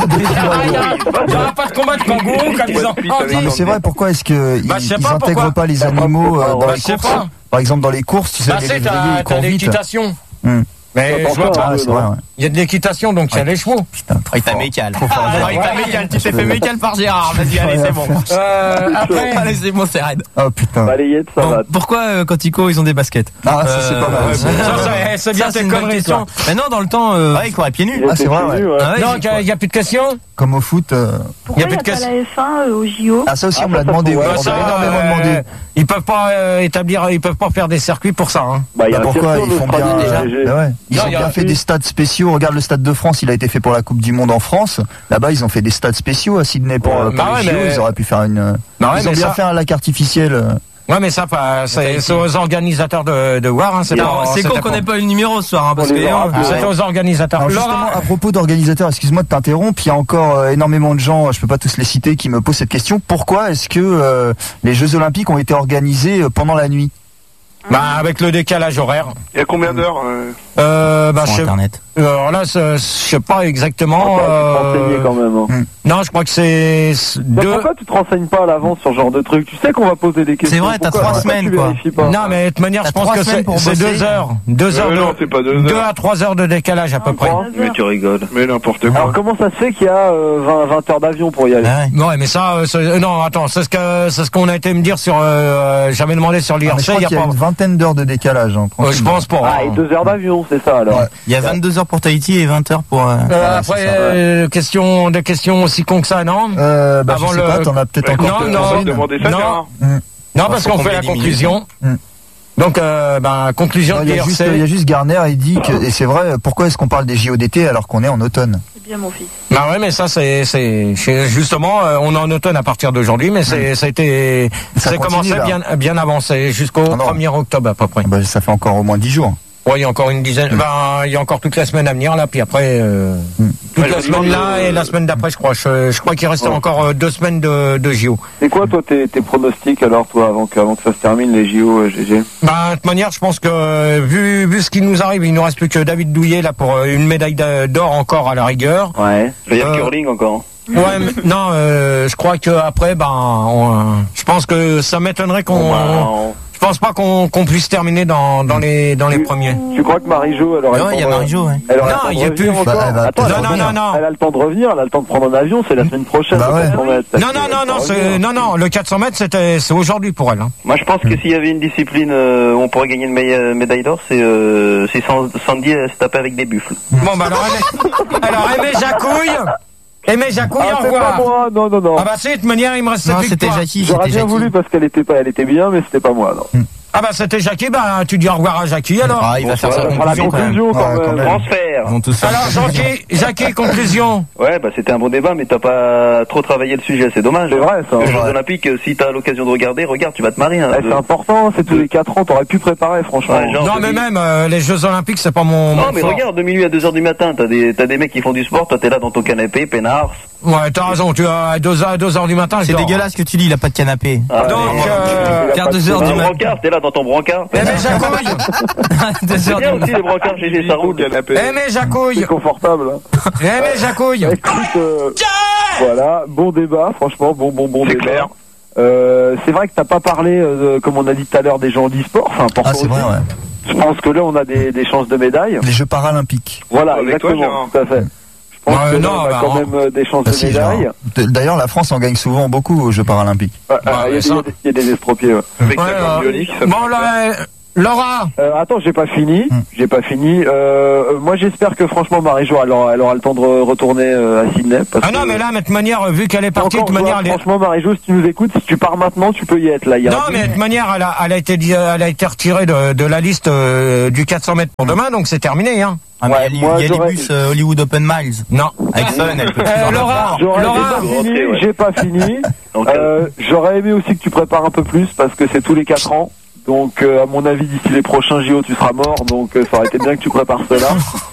aura pas de combat de kangourou comme ils ont dit. Non, mais c'est vrai, pourquoi est-ce qu'ils Bah, je sais ils pas intègrent pourquoi. pas les animaux euh, dans Bah, les je sais courses pas. Par exemple, dans les courses, tu sais, Bah, les c'est, lévriers, t'as, ils t'as courent vite. l'équitation. Hmm. Mais je vois pas. Ah, c'est vrai, ouais. Il y a de l'équitation, donc il y a les chevaux. Putain, trop Il t'a fort. mécal. Trop fort. Ah, il t'a mécal. Tu t'es fait mécal par Gérard. Vas-y, allez, c'est bon. Euh, après, Allez, c'est bon, c'est raide. Oh putain. Balayette, ça Bon, va. pourquoi euh, quand ils courent, ils ont des baskets? Ah, ça c'est pas mal. ouais, bon, ça, ça, c'est bien Ça, c'est tes une bonne conneries, question. toi. Mais non, dans le temps. euh, Ouais, il courait pieds nus. Ah, c'est vrai, ouais. ah ouais, Non, j'ai- il n'y a plus de questions. Comme au foot. euh, Pourquoi Y a il plus n'y a de pas casse- la F un euh, au J O? Ah, ça aussi, Ah, on me l'a ça, ça, demandé. faut- ouais, ouais, on Ça, m'a énormément euh, demandé. Ils peuvent pas euh, établir, ils peuvent pas faire des circuits pour ça. Hein. Bah, il y a Bah, un pourquoi circuit ils en font bien Australie, euh, G G. bah ouais. Ils Non, ont il y a bien un- fait des stades spéciaux. Regarde le stade de France, il a été fait pour la Coupe du Monde en France. Là-bas, ils ont fait des stades spéciaux à Sydney pour, Ouais, euh, pour bah les ouais, J O. mais- Ils auraient pu faire une. Bah ouais, ils ont mais bien ça- fait un lac artificiel. euh. Ouais, mais ça, pas, c'est, c'est aux organisateurs de, de voir. Hein, c'est Alors, pas, c'est con c'était qu'on pas- n'ait pas eu le numéro ce soir, hein, parce On que les aura euh, plus. C'est aux organisateurs. Alors justement, Laura, à propos d'organisateurs, excuse-moi de t'interrompre, il y a encore euh, énormément de gens, je peux pas tous les citer, qui me posent cette question. Pourquoi est-ce que euh, les Jeux Olympiques ont été organisés euh, pendant la nuit? bah, avec le décalage horaire. Il y a combien d'heures euh... Euh, bah, Sur je, Internet. alors là, c'est- je sais pas exactement. Attends, tu te renseignais euh, quand même. Hein. non, je crois que c'est Mais deux. pourquoi tu te renseignes pas à l'avance sur ce genre de truc? Tu sais qu'on va poser des questions. C'est vrai, t'as Pourquoi- trois pourquoi semaines, tu quoi. vérifies pas? Non, mais de toute manière, T'as je pense trois que semaines c'est, pour c'est bosser. deux heures, deux Euh, heures non, de, c'est pas deux deux heures. à trois heures de décalage à peu près. Mais tu rigoles. Mais n'importe quoi. Alors comment ça se fait qu'il y a euh, vingt, vingt heures d'avion pour y aller? Ah ouais. Ouais, mais ça, euh, c'est- euh, non, attends, c'est ce que, c'est ce qu'on a été me dire sur, euh, j'avais demandé sur Ah, mais je l'I R C, crois il y a qu'il y a pas, une vingtaine d'heures de décalage. Hein, euh, je pense pas. Ah, et deux heures d'avion, c'est ça alors. Ouais. Il y a vingt-deux heures pour Tahiti et vingt heures pour. euh, Euh, après, euh, question, des questions aussi con que ça, non? Euh, bah, Avant je sais le- pas, t'en as peut-être Ouais, encore non, quelques-unes. non, On va demander ça, non. Gérard. Non, parce faut qu'on fait combler la dix conclusion. minutes. Donc, euh, ben, conclusion Non, de il y a juste, il y l'I R C. a juste Garner, il dit que, et c'est vrai, pourquoi est-ce qu'on parle des J O d'été alors qu'on est en automne? C'est bien mon fils. Bah ouais, mais ça, c'est, c'est, c'est- justement, euh, on est en automne à partir d'aujourd'hui, mais c'est, ça a été, Ça c'est continue, commencé là. bien, bien avancé, jusqu'au Ah non. premier octobre à peu près. Bah, ça fait encore au moins dix jours. Ouais, il y a encore une dizaine, ben, il y a encore toute la semaine à venir, là, puis après, euh, toute Ouais, la je me semaine demande, là euh, et la semaine d'après, je crois. Je, je crois qu'il restait Ouais. encore euh, deux semaines de, de J O. C'est quoi toi tes, tes pronostics alors toi avant que, avant que ça se termine les J O euh, G G? Ben, de toute manière, je pense que, euh, vu, vu ce qui nous arrive, il nous reste plus que David Douillet, là, pour euh, une médaille d'a- d'or encore à la rigueur. Ouais. Il y a Euh, curling encore. Ouais, mais, non, euh, je crois que après, ben, on, euh, je pense que ça m'étonnerait qu'on, Bon, bah, on- je pense pas qu'on qu'on puisse terminer dans, dans les, dans les Tu- premiers. Tu crois que Marie-Jo elle aurait Ouais, le temps il y a de- Marie-Jo, ouais. Elle aurait Non, le temps de il y a revenir plus. encore. Bah, elle va Attends, peut-être elle, non, revenir. non, non. elle a le temps de revenir, elle a le temps de prendre un avion, c'est la semaine prochaine. Bah le ouais. quatre cents mètres. Non, non, non, non, c'est, non, non, le quatre cents mètres, c'était, c'est aujourd'hui pour elle, hein. Moi, je pense que s'il y avait une discipline euh, où on pourrait gagner une médaille, médaille d'or, c'est euh, c'est San- Sandy euh, se taper avec des buffles. Bon, bah, alors, Aimé, alors, Aimé Jacouille, Aimé Jacouille, Ah, au c'est pas revoir. moi, non, non, non. Ah, bah, c'est, de toute manière, il me reste Non, cette c'était victoire. Jackie. J'aurais C'était bien Jackie. voulu parce qu'elle était pas, elle était bien, mais c'était pas moi, non. Ah, bah, c'était Jackie, bah, tu dis au revoir à Jackie, alors. Ah, il va faire sa On fera la conclusion quand même. conclusion quand Ouais, quand même. même. Transfert. Ils vont tous faire. Alors, Jackie, Jackie, conclusion. Ouais, bah c'était un bon débat, mais t'as pas trop travaillé le sujet, c'est dommage. C'est vrai ça. Les Jeux Ouais. Olympiques, euh, si t'as l'occasion de regarder, regarde, tu vas te marier. Hein, Ouais, c'est important, c'est tous les quatre ans, t'aurais pu préparer franchement. Ouais, genre, Non, de- mais même, euh, les Jeux Olympiques, c'est pas mon, Non, mon mais fort. regarde, de minuit à deux heures du matin, t'as des, t'as des mecs qui font du sport, toi t'es là dans ton canapé, peinard. Ouais, t'as raison, tu as à deux heures, deux heures du matin, je C'est dors. dégueulasse que tu dis, il a pas de canapé. Ah, Donc, mais- euh, Quart deux heures Dans du ton matin. brancard, t'es là dans ton brancard. Aimé Jacouille, Deux C'est heures bien du aussi les brancards, G G, ça roule. Canapé. Aimé Jacouille, C'est confortable. Hein. Aimé Jacouille. Écoute, euh, voilà, bon débat, franchement, bon, bon, bon C'est débat. clair. Euh, c'est vrai que t'as pas parlé, euh, de- comme on a dit tout à l'heure, des gens d'e-sport, c'est important Ah, c'est vrai, aussi. ouais. Je pense que là, on a des, des chances de médaille. Les Jeux paralympiques. Voilà, Avec toi, exactement, Gérard. tout à fait. Je pense Ouais, que non, là, on a bah, quand on- même euh, des chances Ah, de si, médaille. genre. D- D'ailleurs, la France en gagne souvent beaucoup aux Jeux paralympiques. Ouais, Bah, euh, Il y, a des- ça- il y a des- il y a des estropiés. Ouais. Avec Ouais, la euh, corde bionique, ça bon, peut là, faire. euh, Laura, Euh, attends, j'ai pas fini. Hmm. J'ai pas fini. Euh, moi, j'espère que franchement, Marie-Jo, elle aura, elle aura le temps de re- retourner euh, à Sydney. Parce ah non, que- mais là, de toute manière, vu qu'elle est partie, de Encore toute manière, jouable, elle est... franchement, Marie-Jo, si tu nous écoutes, si tu pars maintenant, tu peux y être là. Il y a Non, un- mais de toute manière, elle a, elle a été, dit- elle a été retirée de, de la liste euh, du quatre cents mètres pour demain, donc c'est terminé, hein. Ah, mais Ouais, il y a, moi, il y a les j'aurais- bus euh, Hollywood Open Miles. Non. Avec Fun, elle peut Euh, toujours Laura, l'avoir. J'aurais Laura, j'ai pas fini, rentrée, ouais. j'ai pas fini. Donc, Euh, J'aurais aimé aussi que tu prépares un peu plus parce que c'est tous les quatre ans. Donc, euh, à mon avis, d'ici les prochains J O, tu seras mort. Donc, euh, ça aurait été bien que tu prépares cela.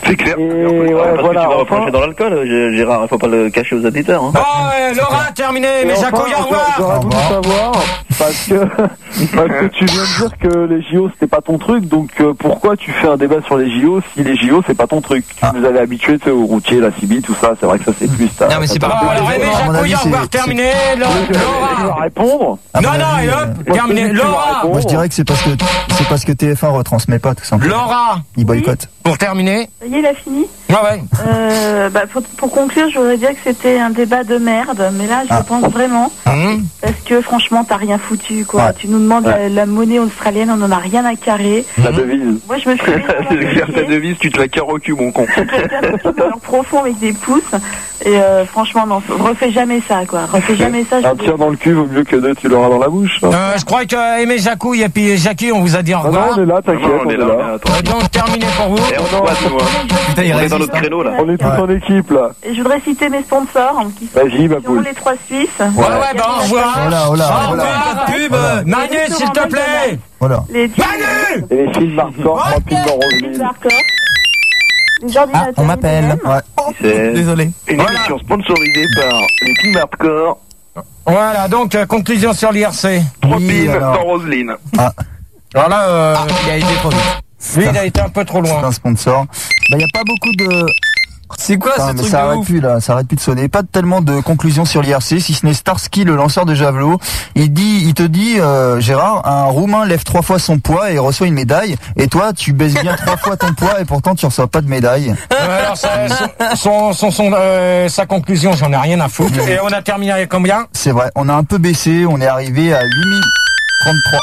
C'est clair. Et Ouais, ouais, parce voilà. que tu vas Enfin, reprocher dans l'alcool, G- Gérard, il faut pas le cacher aux auditeurs. Hein. Bon, euh, Laura, terminé, et mais enfin, Jaco, au j'aurais- revoir. J'aurais voulu savoir, parce que, parce que tu viens de dire que les J O c'était pas ton truc, donc euh, pourquoi tu fais un débat sur les J O si les J O c'est pas ton truc? Tu Ah. nous avais habitués, tu sais, aux routiers, la Cibi, tout ça, c'est vrai que ça c'est plus ta. Non, mais c'est ta- pas ta- Bon, rapport à alors, les Aimé, joueurs. à mon Jaco, avis, au revoir, c'est- terminé. Tu vas Laura. répondre? À mon Non, non, avis, et euh, hop, Moi, terminé. celui qui va Laura. répondre. Moi je dirais que c'est parce que c'est parce que T F un retransmet pas tout simplement. Laura, Il boycotte. pour terminer. Ça y est, il a fini. Ouais, ouais. Euh, bah, pour, pour conclure, je voudrais dire que c'était un débat de merde, mais là, je Ah. pense vraiment, Hum. parce que franchement, t'as rien foutu, quoi. Ouais. Tu nous demandes Ouais. la, la monnaie australienne, on en a rien à carrer. La devise. Moi, je me suis fait C'est clair, ta devise, tu te la carres au cul, mon con. alors profond avec des pouces, et euh, franchement, non, refais jamais ça, quoi. Refais jamais ça. Un je- tir dans le cul vaut mieux que deux, tu l'auras dans la bouche. hein. Euh, je crois que Aimé, Jaco, et puis Jackie, on vous a dit au Ah non, revoir. on est là, t'inquiète, Non, on est là. mais attends. Euh, Donc, terminé pour vous. Et on se voit, nous, hein. Putain, il On est résiste. dans notre créneau, là. On est tous en équipe, là. Et je voudrais citer mes sponsors, hein, qui sont Vas-y, ma qui sont poule. les trois Suisses. Ouais, ouais, bah, au revoir. Voilà, voilà, Au voilà. revoir. Pub. Voilà. Manu, s'il te plaît. Voilà. Les Manu. Et les films hardcore, trois pubs dans Roseville. Les ordinateurs Ah, on m'appelle. I B M. Ouais. C'est Désolé. Une Voilà. émission sponsorisée par les films hardcore, Voilà, donc, euh, conclusion sur l'I R C. trois Oui, pins alors. dans Roselyne. Alors là, euh, Il a été trop vite. lui, il a été un peu trop C'est loin. un sponsor. Bah y a pas beaucoup de. C'est quoi Putain, ce mais truc ça de arrête ouf? plus là, ça arrête plus de sonner. Pas tellement de conclusions sur l'I R C, si ce n'est Starsky, le lanceur de javelot. Il dit, il te dit, euh, Gérard, un Roumain lève trois fois son poids et reçoit une médaille. Et toi, tu baisses bien trois fois ton poids et pourtant tu reçois pas de médaille. Euh, alors, ça, son, son, son, euh, sa conclusion, j'en ai rien à foutre. Et on a terminé avec combien? C'est vrai, on a un peu baissé, on est arrivé à huit mille trente-trois.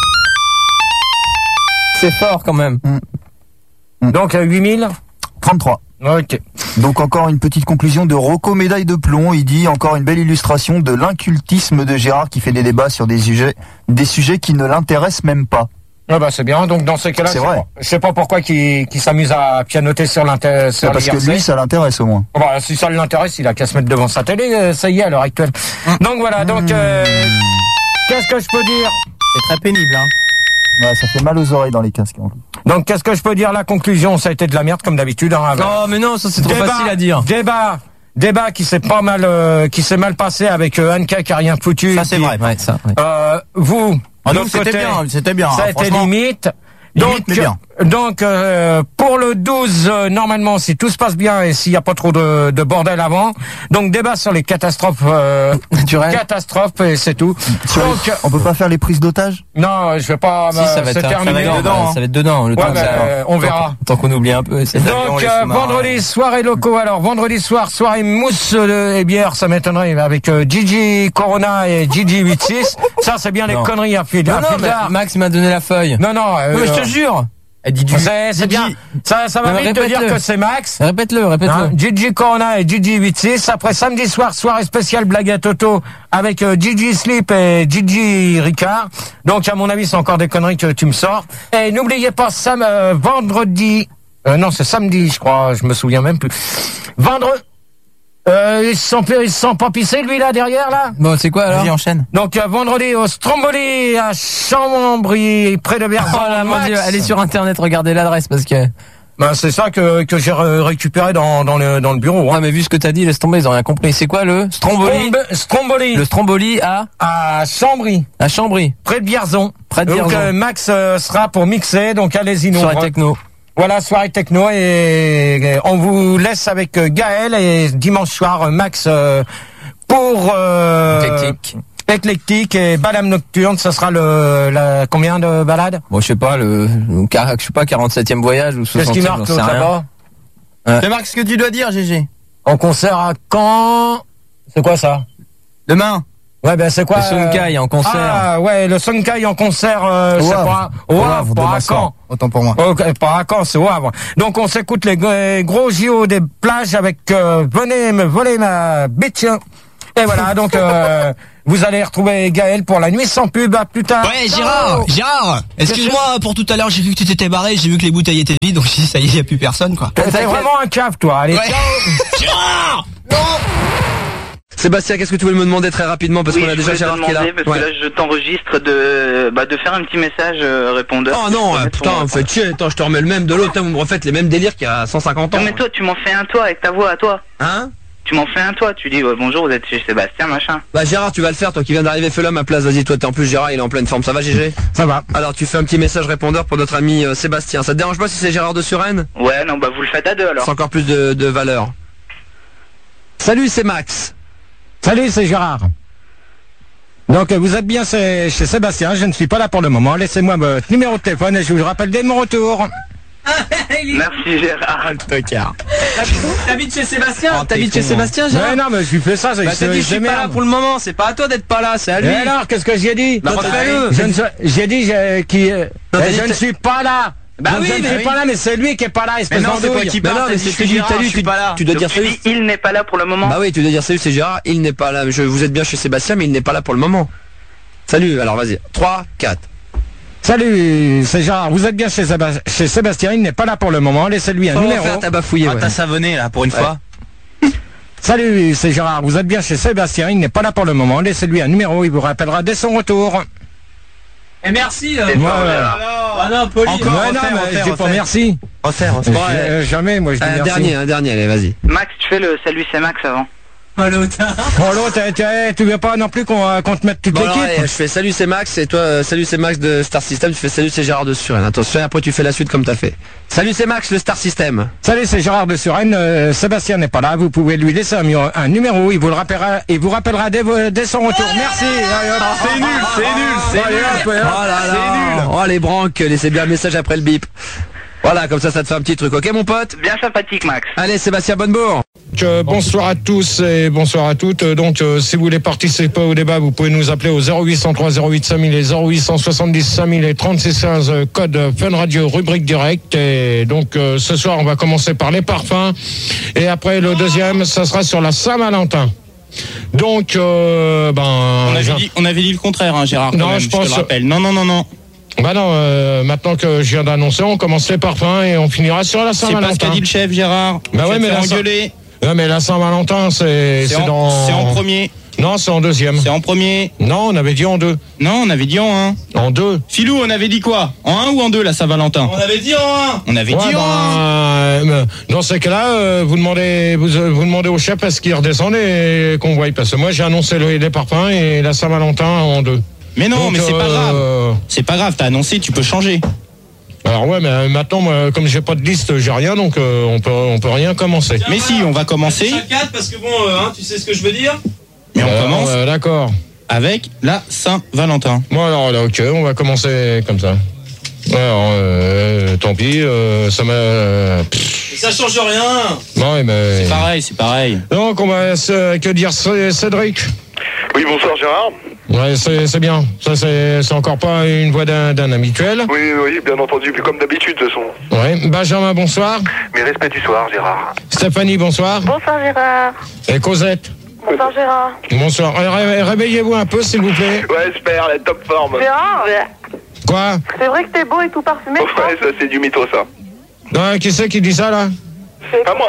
C'est fort quand même. Donc, euh, huit mille trente-trois. Ok. Donc encore une petite conclusion de Rocco médaille de plomb. Il dit encore une belle illustration de l'incultisme de Gérard qui fait des débats sur des sujets, des sujets qui ne l'intéressent même pas. Ah bah c'est bien. Donc dans ces cas-là, C'est je sais vrai. pas- je sais pas pourquoi qu'il qu'il s'amuse à pianoter sur l'inter, sur Parce que l'I R C. lui, ça l'intéresse au moins. Bah, si ça l'intéresse, il a qu'à se mettre devant sa télé, euh, ça y est à l'heure actuelle. Donc voilà. Donc euh, qu'est-ce que je peux dire? C'est très pénible, hein. Ouais, ça fait mal aux oreilles dans les casques. en plus. Donc qu'est-ce que je peux dire? La conclusion, ça a été de la merde comme d'habitude. Hein, Oh mais non, ça c'est trop Débat, facile à dire. Débat, débat qui s'est pas mal, euh, qui s'est mal passé avec euh, Anka qui a rien foutu. Ça, c'est Puis, vrai. Ouais, ça. Ouais. Euh, vous, Ah, de nous, l'autre c'était côté, bien, c'était bien. ça hein, a été franchement. limite. Limite, Donc, mais bien. donc euh, pour le douze, euh, normalement, si tout se passe bien et s'il n'y a pas trop de, de bordel avant, donc débat sur les catastrophes euh, Naturel. catastrophes et c'est tout. Sur les- Donc, On peut pas faire les prises d'otage? non, je vais pas. Si, ça va c'est être terminé. ça va être dedans, hein. ça va être dedans. Le Ouais, temps que bah, ça- euh, on verra. Tant qu'on oublie un peu. c'est- Donc les euh, sous-marins. vendredi soirée locaux. Alors vendredi soir soirée mousse euh, et bière, ça m'étonnerait avec euh, Gigi Corona et Gigi huit six. Ça c'est bien les Non. conneries à fil. Non, à non, fil mais d'art. Max m'a donné la feuille. Non non. euh, Non, mais je te jure. Elle dit du. C'est c'est bien. Ça ça va Non, mais vite te dire répète-le. que c'est Max. Répète-le, répète-le. Hein, Gigi Corona et Gigi huit six. Après samedi soir soirée spéciale blague à Toto avec euh, Gigi Slip et Gigi Ricard. Donc à mon avis c'est encore des conneries que tu me sors. Et n'oubliez pas Sam euh, vendredi. Euh, non c'est samedi je crois. Je me souviens même plus. Vendredi. Euh, ils se sont, ils se sont pas pissés lui là derrière là. Bon, c'est quoi alors? Vas-y, enchaîne. Donc euh, vendredi au Stromboli à Chambry près de Berzon. Oh là, mon Max. Dieu, allez sur internet, regardez l'adresse parce que. Ben, c'est ça que, que j'ai ré- récupéré dans, dans, le, dans le bureau. Ouais, Hein. mais vu ce que t'as dit, laisse tomber, ils ont rien compris. C'est quoi le Stromboli? Strombe- Stromboli Le Stromboli à à Chambry, à Chambry, près de Bierzon. près de Donc Vierzon. euh, Max euh, sera pour mixer, donc allez-y nous. Soirée techno. Voilà, soirée techno et, et on vous laisse avec euh, Gaël et dimanche soir euh, Max euh, pour euh, Éclectique. éclectique et balade nocturne. Ce sera le la, combien de balades? Bon, je sais pas, le, le car- je sais pas, quarante-septième voyage ou Qu'est-ce soixantième, qui marque j'en sais l'autre rien. là-bas? Ouais. C'est Marc ce que tu dois dire, G G. En concert à Caen. C'est quoi ça? Demain. Ouais, ben c'est quoi? Le Sonkai en concert. Ah ouais, le Sonkai en concert, euh, Au c'est Havre. pas au Au Havre, Havre, pas demain à soir. Caen. Autant pour moi. Ok, pas à Caen, c'est au Havre. Donc on s'écoute les gros, gros J O des plages avec euh, venez me voler ma bitch. Et voilà, donc euh, vous allez retrouver Gaël pour la nuit sans pub. À plus tard. Ouais, Gérard, Ciao. Gérard, excuse-moi pour tout à l'heure, j'ai vu que tu t'étais barré, j'ai vu que les bouteilles étaient vides, donc je dis ça y est, y a plus personne quoi. T'es vraiment un cave, toi. Allez, Ouais. ciao. Gérard! Non! Sébastien, qu'est-ce que tu voulais me demander très rapidement parce oui, qu'on a déjà Gérard qui est là. Parce ouais. que là, je t'enregistre de, bah, de faire un petit message euh, répondeur. Oh non, euh, putain, vous faites chier. Attends, je te remets le même de l'autre. Vous me refaites les mêmes délires qu'il y a cent cinquante ans. Non, mais toi, tu m'en fais un toi avec ta voix à toi. Hein? Tu m'en fais un toi. Tu dis ouais, bonjour, vous êtes chez Sébastien, machin. Bah Gérard, tu vas le faire, toi qui viens d'arriver, fais-le à ma place. Vas-y, toi, t'es en plus Gérard, il est en pleine forme. Ça va, G G? Ça va. Alors, tu fais un petit message répondeur pour notre ami euh, Sébastien. Ça te dérange pas si c'est Gérard de Suresnes? Ouais, non, bah vous le faites à deux alors. C'est encore plus de, de valeur. Salut, c'est Max. Salut, c'est Gérard. Donc vous êtes bien chez, chez Sébastien, je ne suis pas là pour le moment. Laissez-moi votre numéro de téléphone et je vous le rappelle dès mon retour. Merci Gérard. Tocard. T'habites chez Sébastien? Oh, T'habites chez Sébastien, Gérard? Mais non, mais je lui fais ça, c'est bah, t'as dit je suis pas là pour le moment, c'est pas à toi d'être pas là, c'est à lui. Mais alors, qu'est-ce que j'ai dit? Bah, refais-le. Je ne suis- J'ai dit j'ai- qui, euh, Non, mais t'as je dit ne suis pas là. Bah Donc, oui, je ne mais suis oui. pas là, mais c'est lui qui est pas là, Mais espèce non, c'est toi d'andouille. qui Mais parle, non, t'as mais dit c'est je ce que suis tu dis, Gérard, t'as lu, je suis tu, pas là. tu dois Donc, dire tu salut. dis, il n'est pas là pour le moment. Bah oui, tu dois dire salut, c'est Gérard, il n'est pas là. Je, vous êtes bien chez Sébastien, mais il n'est pas là pour le moment. Salut, alors vas-y. trois, quatre. Salut, c'est Gérard. Vous êtes bien chez, Séba- chez Sébastien, il n'est pas là pour le moment. Laissez-lui un Faut numéro. faire ta bafouillée, Ah, ouais. t'as savonné là pour une Ouais. fois. Salut, c'est Gérard. Vous êtes bien chez Sébastien, il n'est pas là pour le moment. Laissez-lui un numéro, il vous rappellera dès son retour. Et merci. Euh, Ouais, bon, ouais. alors. Ah non, poli. Encore, ouais, non, mais je dis pas merci. Refaire, refaire. Bon, Je- ouais. euh, jamais, moi je dis Un merci. dernier, un dernier, allez, vas-y. Max, tu fais le salut c'est Max avant. Oh l'autre. Oh l'autre, tu, tu veux pas non plus qu'on euh, qu'on te mette toute Bon, alors, l'équipe? allez, je fais salut, c'est Max, et toi, euh, salut, c'est Max de Star System, tu fais salut, c'est Gérard de Suresnes. Attention, après tu fais la suite comme t'as fait. Salut, c'est Max, le Star System. Salut, c'est Gérard de Suresnes. Euh, Sébastien n'est pas là. Vous pouvez lui laisser un, mu- un numéro. Il vous le rappellera, il vous rappellera dès, vo- dès son retour. Merci. Allez, hop. C'est nul, c'est nul, c'est Allez, nul. hop, hop. Oh là là. Oh les branques, laissez bien un message après le bip. Voilà, comme ça, ça te fait un petit truc, ok mon pote? Bien sympathique Max. Allez, Sébastien Bonnebourg. Donc, euh, bonsoir à tous et bonsoir à toutes. Euh, Donc, euh, si vous voulez participer au débat, vous pouvez nous appeler au zéro huit cent trois zéro huit cinq mille et zéro huit cent soixante-dix cinq mille et trente-six quinze, euh, code Fun Radio, rubrique direct. Et donc, euh, ce soir, on va commencer par les parfums. Et après, le deuxième, ça sera sur la Saint-Valentin. Donc, euh, ben... On avait, Jean- dit, on avait dit le contraire, hein, Gérard. quand Non, même, je te pense- le rappelle. Non, non, non, non. Bah non, euh, maintenant que je viens d'annoncer, on commence les parfums et on finira sur la C'est Saint-Valentin. pas ce qu'a dit le chef, Gérard. Bah Tu ouais, vas mais te faire la Saint- engueuler. Ouais, mais la Saint-Valentin, c'est C'est c'est en, dans... c'est en premier. Non, c'est en deuxième. C'est en premier. Non, on avait dit en deux. Non, on avait dit en un. En deux. Filou, on avait dit quoi? En un ou en deux, la Saint-Valentin? On avait dit en un. On avait Ouais, dit ben, en un. euh, dans ces cas-là, euh, vous demandez, vous, euh, vous demandez au chef est-ce qu'il redescende et qu'on voie. Parce que moi, j'ai annoncé le, les parfums et la Saint-Valentin en deux. Mais non, Donc, mais c'est pas euh, grave. C'est pas grave, t'as annoncé, tu peux changer. Alors ouais, mais euh, maintenant, moi, comme j'ai pas de liste, j'ai rien, donc euh, on peut, on peut rien commencer. Mais si, on va commencer. quatre parce que bon, euh, hein, tu sais ce que je veux dire. Mais on Alors, commence euh, d'accord. avec la Saint-Valentin. Bon alors là, ok, on va commencer comme ça. Alors, euh, tant pis, euh, ça m'a... euh, pff, Et ça change rien. non, mais... C'est pareil, c'est pareil. Donc, on va... se- Que dire, C- Cédric? Oui, bonsoir Gérard. Ouais, c'est c'est bien. Ça, c'est c'est encore pas une voix d'un d'un habituel. Oui, oui, bien entendu, puis comme d'habitude de toute façon. Ouais. Benjamin, bonsoir. Mes respects du soir, Gérard. Stéphanie, bonsoir. Bonsoir Gérard. Et Cosette, Bonsoir Gérard. bonsoir. Ré- Réveillez-vous un peu, s'il vous plaît. Ouais, super, la top forme. Gérard, Quoi? c'est vrai que t'es beau et tout parfumé. Ouais, ça c'est du mytho ça. Non, qui c'est qui dit ça, là? Pas moi.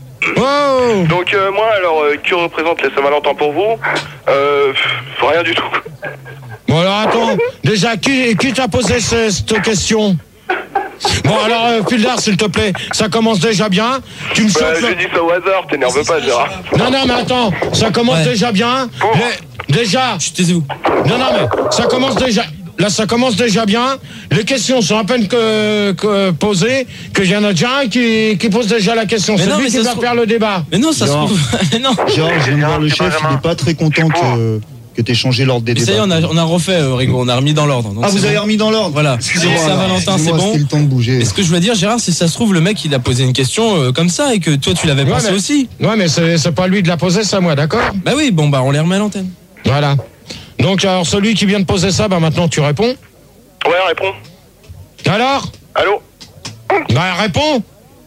Oh! Donc euh, moi, alors, euh, que représente les Saint-Valentin pour vous? Euh, pff, rien du tout. Bon, alors, attends. Déjà, qui, qui t'a posé ce- cette question? Bon, alors, euh, Fildar, s'il te plaît, ça commence déjà bien. Tu me Bah, sautes le- j'ai dit ça au hasard, t'énerve pas, Gérard. Non, non, mais attends, ça commence Ouais. déjà bien. Les- Déjà. Taisez-vous. Non, non, mais ça commence déjà. Là, ça commence déjà bien. Les questions sont à peine que, que posées, que j'en ai déjà un qui, qui pose déjà la question. Mais C'est non, lui mais qui ça va se trouve- faire le débat. Mais non, ça se Genre. trouve. Mais non. Genre, je viens de voir le chef, il n'est pas très content que, que tu aies changé l'ordre des Mais débats. ça y est, on a, on a refait, euh, Rigo, on a remis dans l'ordre. donc Ah, c'est vous bon. avez remis dans l'ordre. Voilà. Excusez-moi, Donc, Saint-Valentin, c'est excusez-moi, bon. c'était le temps de bouger. Et ce que je veux dire, Gérard, c'est que ça se trouve, le mec, il a posé une question euh, comme ça et que toi, tu l'avais Ouais, pensé mais- aussi. Ouais, mais c'est c'est pas lui de la poser, c'est à moi, d'accord? Bah oui, bon, bah on les remet à l'antenne. Voilà. Donc, alors, celui qui vient de poser ça, bah maintenant, tu réponds. Ouais, réponds. Alors? Allô? Bah, réponds.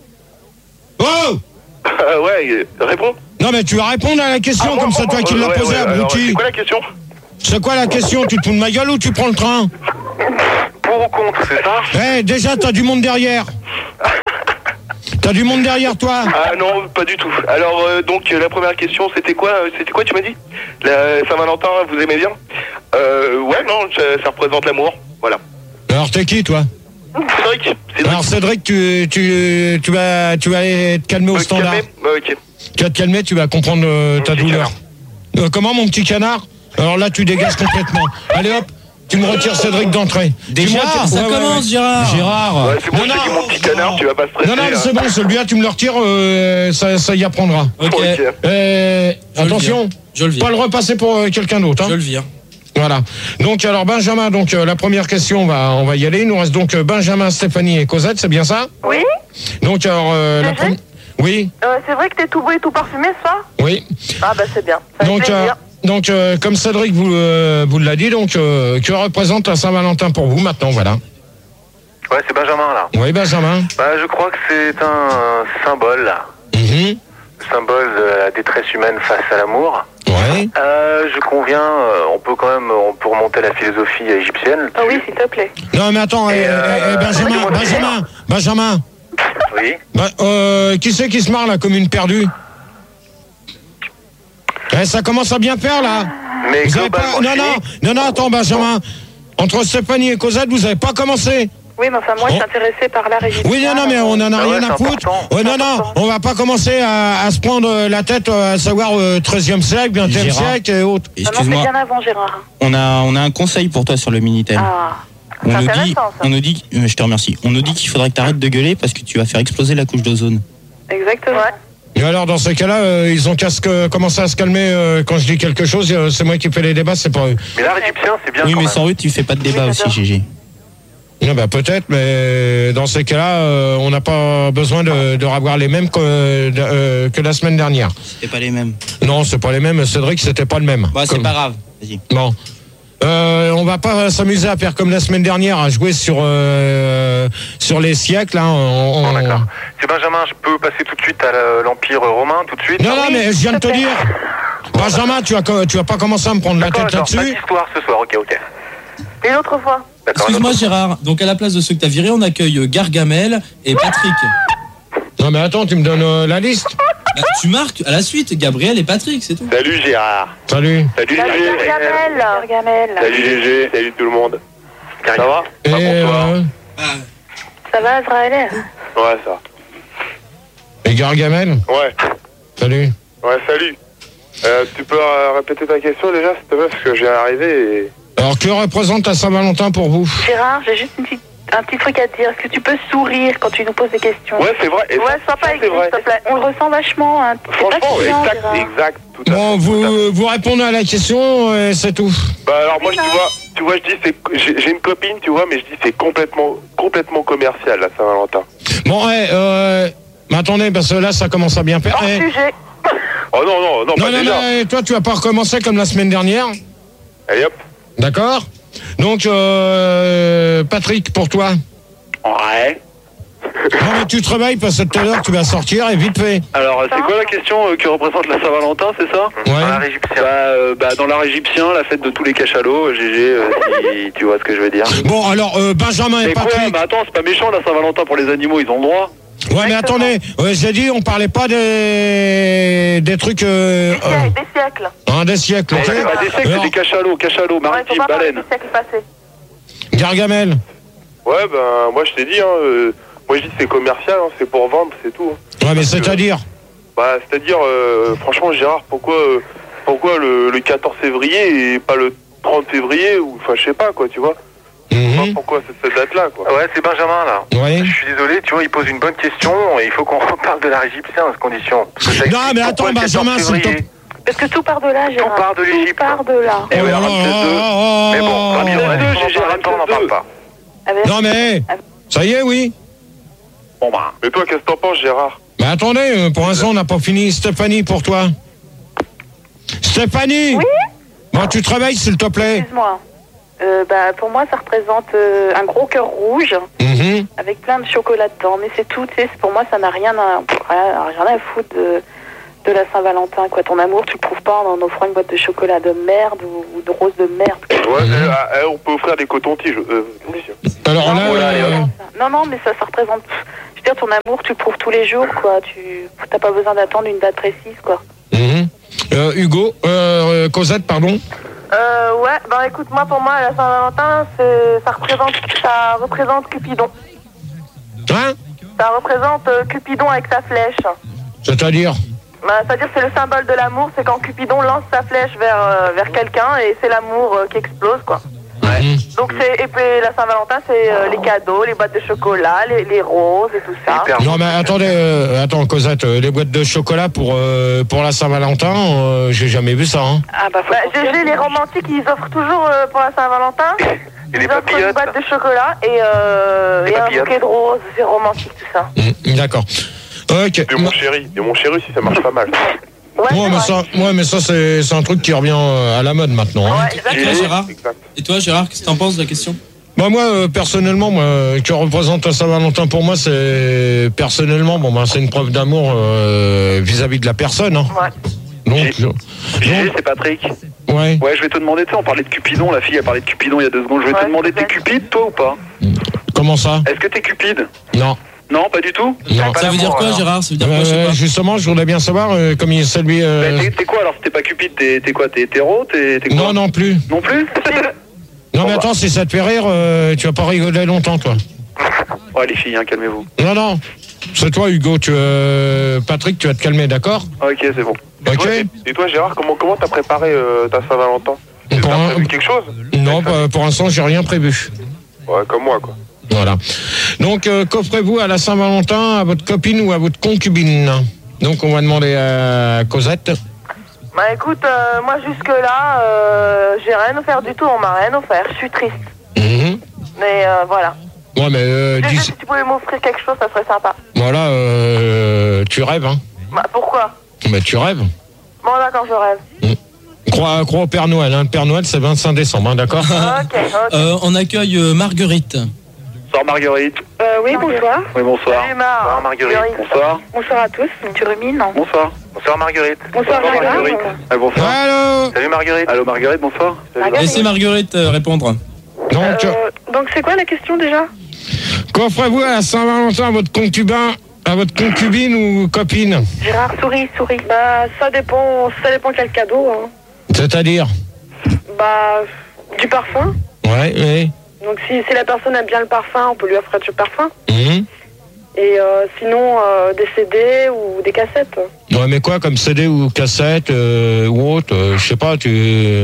Oh! Euh, ouais, euh, réponds. Non, mais tu vas répondre à la question, Ah, comme moi, c'est moi, toi qui euh, l'as ouais, posée, ouais, alors, abruti. C'est quoi la question? C'est quoi la question? Tu te fous de ma gueule ou tu prends le train? Pour ou contre, c'est ça? Eh, déjà, t'as du monde derrière. T'as du monde derrière toi? Ah non, pas du tout. Alors, euh, donc, euh, la première question, c'était quoi euh, C'était quoi, tu m'as dit? La Saint-Valentin, vous aimez bien? Euh, ouais, non, ça, ça représente l'amour, voilà. Alors, t'es qui, toi? Cédric. Cédric. Alors, Cédric, tu, tu, tu, vas, tu vas aller te calmer au Euh, standard. calmer Ouais, ok. Tu vas te calmer, tu vas comprendre euh, ta douleur. Euh, comment, mon petit canard? Alors là, tu dégages complètement. Allez, hop. Tu me retires Cédric d'entrée. Déjà, ça commence, Gérard. Gérard. Ouais, c'est bon, je t'ai dit mon petit canard, tu vas pas stresser. Non, non, hein. c'est bon, celui-là, tu me le retires, euh, ça, ça y apprendra. Ok. Euh, Je le attention, vire. Je le vire. pas le repasser pour euh, quelqu'un d'autre. Hein. Je le vire. Voilà. Donc, alors, Benjamin, donc euh, la première question, on va, on va y aller. Il nous reste donc euh, Benjamin, Stéphanie et Cosette, c'est bien ça? Oui. Donc, alors, euh, la première... Oui, Euh, c'est vrai que t'es tout beau et tout parfumé ce soir? oui. Ah bah c'est bien. Ça fait Donc, euh, plaisir. donc euh, comme Cédric vous, euh, vous l'a dit, donc, euh, que représente la Saint-Valentin pour vous maintenant, voilà. Ouais, c'est Benjamin, là. Oui, Benjamin. Bah, je crois que c'est un symbole, là. Mhm. Symbole de la détresse humaine face à l'amour. Ouais. Euh, je conviens, euh, on peut quand même, on peut remonter la philosophie égyptienne. Ah oui, s'il te plaît. Non, mais attends, eh, eh, eh, Benjamin, Benjamin, Benjamin. Oui. Bah, euh, qui c'est qui se marre, là, comme une perdue? Eh, ça commence à bien faire, là. Mais Vous avez pas... Non, non, non, non, attends, Benjamin. Entre Stéphanie et Cosette, vous avez pas commencé? Oui, mais enfin, moi, je suis Oh. intéressée par l'art égyptien. Oui, non, non, mais on en a Ah rien ouais, à c'est foutre. important. Ouais, non, non, on va pas commencer à, à se prendre la tête, euh, à savoir euh, treizième siècle, vingtième Gérard. siècle et autres. Ah non, c'est Excuse-moi, bien avant, Gérard. on a, on a un conseil pour toi sur le Minitel. Ah, on c'est nous dit, intéressant, ça. on nous dit, euh, je te remercie. On nous dit qu'il faudrait que tu arrêtes de gueuler parce que tu vas faire exploser la couche d'ozone. Exactement. Et alors, dans ces cas-là, euh, ils ont qu'à se- que- commencer à se calmer euh, quand je dis quelque chose. euh, c'est moi qui fais les débats, c'est pas eux. Mais l'art égyptien, c'est bien Oui, quand mais même. sans eux, tu fais pas de débat Oui, aussi, j'adore. G G. Non, bah, peut-être, mais dans ces cas-là, euh, on n'a pas besoin de, de revoir les mêmes que, de- euh, que la semaine dernière. C'était pas les mêmes. Non, c'est pas les mêmes. Cédric, c'était pas le même. Bah, c'est Comme- pas grave. Vas-y. Bon. Euh, on va pas s'amuser à faire comme la semaine dernière, à jouer sur euh, sur les siècles. Hein, on- on- Bon, d'accord. C'est Benjamin, je peux passer tout de suite à la- l'Empire romain, tout de suite. Non, non, mais je viens de te dire. Benjamin, tu vas, co- tu vas pas commencer à me prendre la D'accord, tête d'accord, pas là-dessus. d'histoire ce soir, ok, ok. Et l'autre fois? D'accord. Excuse-moi, Gérard. Donc, à la place de ceux que t'as virés, on accueille Gargamel et Patrick. Non, mais attends, tu me donnes euh, la liste. Bah, tu marques à la suite Gabriel et Patrick, c'est tout. Salut Gérard. Salut. Salut Salut, Gégé. Gargamel. Gargamel. Salut Gégé, salut tout le monde. Ça va? Et, Pas pour toi. euh, Ça va, Azraël? Ouais, ça. et Gargamel. Ouais. Salut. Ouais, salut. Euh, tu peux euh, répéter ta question déjà, s'il te plaît, parce que je viens d'arriver et... Alors, que représente la Saint-Valentin pour vous? Gérard, j'ai juste une petite, un petit truc à te dire. Est-ce que tu peux sourire quand tu nous poses des questions? Ouais, c'est vrai. Et Ouais, ça, sois pas ça, c'est égoïste, vrai. s'il te plaît. On le ressent vachement. Hein. C'est pas Franchement, chiant, exact, Gérard. exact, tout à Bon, fait. vous, vous répondez à la question et c'est tout. Bah alors moi, je, tu vois, tu vois, je dis, c'est, j'ai, j'ai une copine, tu vois, mais je dis c'est complètement, complètement commercial, la Saint-Valentin. Bon, ouais, euh, mais attendez, parce que là, ça commence à bien faire. Hors Eh, sujet. Oh non, non, non, non, pas non, déjà. non, eh, toi, tu vas pas recommencer comme la semaine dernière. Allez hop. D'accord? Donc, euh, Patrick, pour toi. Ouais. Non, mais tu te réveilles parce que tout à l'heure, tu vas sortir et vite fait. Alors, c'est quoi la question euh, que représente la Saint-Valentin, c'est ça? Ouais. Dans l'art égyptien. Bah, euh, bah, dans l'art égyptien, la fête de tous les cachalots, G G, euh, si tu vois ce que je veux dire. Bon, alors, euh, Benjamin et Mais quoi, Patrick. bah attends, c'est pas méchant la Saint-Valentin pour les animaux, ils ont le droit. Ouais, mais attendez, ouais, j'ai dit, on parlait pas des, des trucs, euh, Des siècles, des siècles. euh, hein, des siècles, Mais ok? c'est pas des secs, c'est Alors, des cachalots, cachalots, Ouais, faut maritimes, pas parler baleines. des siècles passés. Gargamel. Ouais, ben, moi je t'ai dit, hein, euh, moi je dis c'est commercial, hein, c'est pour vendre, c'est tout. Hein. Ouais, mais c'est-à-dire? Bah, c'est-à-dire, euh, franchement, Gérard, pourquoi, euh, pourquoi le, le quatorze février et pas le trente février, ou, enfin, je sais pas, quoi, tu vois? Mhm. Pas pourquoi c'est cette date-là, quoi. Ouais, c'est Benjamin, là. Ouais. Je suis désolé, tu vois, il pose une bonne question, et il faut qu'on reparle de l'art égyptien dans ces conditions. Non, mais attends, Benjamin, c'est top. Parce que tout part de là, Gérard. Tout part de l'Égypte. Tout part de là. Et ouais, Oh là Ramsès là deux. là là Mais bon, là Ramsès là. deux, Gégé, Ramsès deux, on n'en parle pas. Avec- Non, mais, ça y est, oui. Bon, bah. Mais toi, qu'est-ce que t'en penses, Gérard? Mais attendez, euh, pour l'instant, on n'a pas fini. Stéphanie, pour toi. Stéphanie. Oui. Bon, tu te réveilles, s'il te plaît. Excuse-moi. Euh, bah, pour moi, ça représente euh, un gros cœur rouge Mhm. avec plein de chocolat dedans. Mais c'est tout, tu sais, pour moi, ça n'a rien à, rien, rien à foutre de, de la Saint-Valentin, quoi. Ton amour, tu le prouves pas en offrant une boîte de chocolat de merde ou, ou de rose de merde. Ouais, mmh. euh, euh, on peut offrir des cotons-tiges. Euh, Alors là, non, euh... non, non, mais ça, ça représente. Je veux dire, ton amour, tu le prouves tous les jours, quoi. Tu t'as pas besoin d'attendre une date précise, quoi. Mmh. Euh, Hugo, euh, Cosette, pardon. Euh, ouais, ben écoute, moi, pour moi, la Saint-Valentin, c'est, ça représente, ça représente Cupidon. Hein? Ça représente euh, Cupidon avec sa flèche. C'est-à-dire? Ben, c'est-à-dire que c'est le symbole de l'amour, c'est quand Cupidon lance sa flèche vers, euh, vers quelqu'un et c'est l'amour euh, qui explose, quoi. Ouais. Donc c'est, et puis la Saint-Valentin, c'est euh, les cadeaux, les boîtes de chocolat, les, les roses et tout ça. Non mais attendez, euh, attends Cosette, euh, les boîtes de chocolat pour euh, pour la Saint-Valentin, euh, j'ai jamais vu ça. Hein. Ah bah, bah G G, les romantiques, ils offrent toujours euh, pour la Saint-Valentin. Et les ils offrent une boîte de chocolat et, euh, et un bouquet de roses, c'est romantique tout ça. Mmh, d'accord. Ok. Et mon chéri, et mon chéri si ça marche pas mal. Ouais, ouais, mais ça, ouais, mais ça, c'est, c'est un truc qui revient à la mode maintenant. Hein. Ouais, et toi, Gérard Et toi, Gérard, qu'est-ce que t'en penses de la question? Bah moi, euh, personnellement, moi, que représente la Saint-Valentin pour moi, c'est personnellement, bon, bah, c'est une preuve d'amour euh, vis-à-vis de la personne. Hein. Ouais. Donc, G G, c'est Patrick. Ouais. Ouais, je vais te demander, tu sais, on parlait de Cupidon, la fille a parlé de Cupidon il y a deux secondes. Je vais ouais, te demander, t'es Cupide, toi ou pas? Comment ça? Est-ce que t'es Cupide? Non. Non, pas du tout. Non. Ça veut dire quoi, Gérard? Ça veut dire quoi, euh, je sais pas. Justement, je voudrais bien savoir, euh, comme il c'est lui. Euh... Bah, t'es, t'es quoi alors? Si t'es pas Cupide, t'es, t'es quoi? T'es hétéro? T'es, t'es quoi? Non, non plus. Non plus? Non, mais attends, si ça te fait rire, euh, tu vas pas rigoler longtemps, toi. Ouais, les filles, hein, calmez-vous. Non, non. C'est toi, Hugo. Tu, euh... Patrick, tu vas te calmer, d'accord? Ok, c'est bon. Ok. Et toi, et toi Gérard, comment, comment t'as préparé euh, ta Saint-Valentin? Pour T'as un... prévu quelque chose? Non, bah, pour l'instant, j'ai rien prévu. Ouais, comme moi, quoi. Voilà. Donc, euh, qu'offrez-vous à la Saint-Valentin à votre copine ou à votre concubine? Donc, on va demander à Cosette. Bah écoute, euh, moi jusque-là, euh, j'ai rien offert du tout, on m'a rien offert, je suis triste. Mmh. Mais euh, voilà. Ouais, mais... Euh, dis... dis... Si tu pouvais m'offrir quelque chose, ça serait sympa. Voilà, euh, tu rêves, hein? Bah pourquoi? Bah tu rêves. Bon d'accord, je rêve. Mmh. Crois, crois au Père Noël, hein. Le Père Noël, c'est vingt-cinq décembre, hein, d'accord? Ok, ok. Euh, on accueille euh, Marguerite. Bonsoir Marguerite. Euh, oui, bonsoir. Oui, bonsoir. Salut Mar. Bonsoir Marguerite. Marguerite. Bonsoir. Bonsoir à tous. Tu rumines? Bonsoir. Bonsoir Marguerite. Bonsoir, bonsoir Marguerite. Ah, bonsoir. Allô? Salut Marguerite. Allô Marguerite, bonsoir. Marguerite. Laissez Marguerite euh, répondre. Donc, euh, donc c'est quoi la question déjà? Qu'offrez-vous à la Saint-Valentin à votre concubin, à votre concubine ou copine? Gérard, souris, souris. Bah ça dépend, ça dépend quel cadeau. Hein. C'est-à-dire? Bah du parfum. Ouais, oui. Donc si, si la personne aime bien le parfum, on peut lui offrir du parfum. Mmh. Et euh, sinon, euh, des C D ou des cassettes. Ouais, mais quoi, comme C D ou cassette euh, ou autre, euh, je sais pas, tu...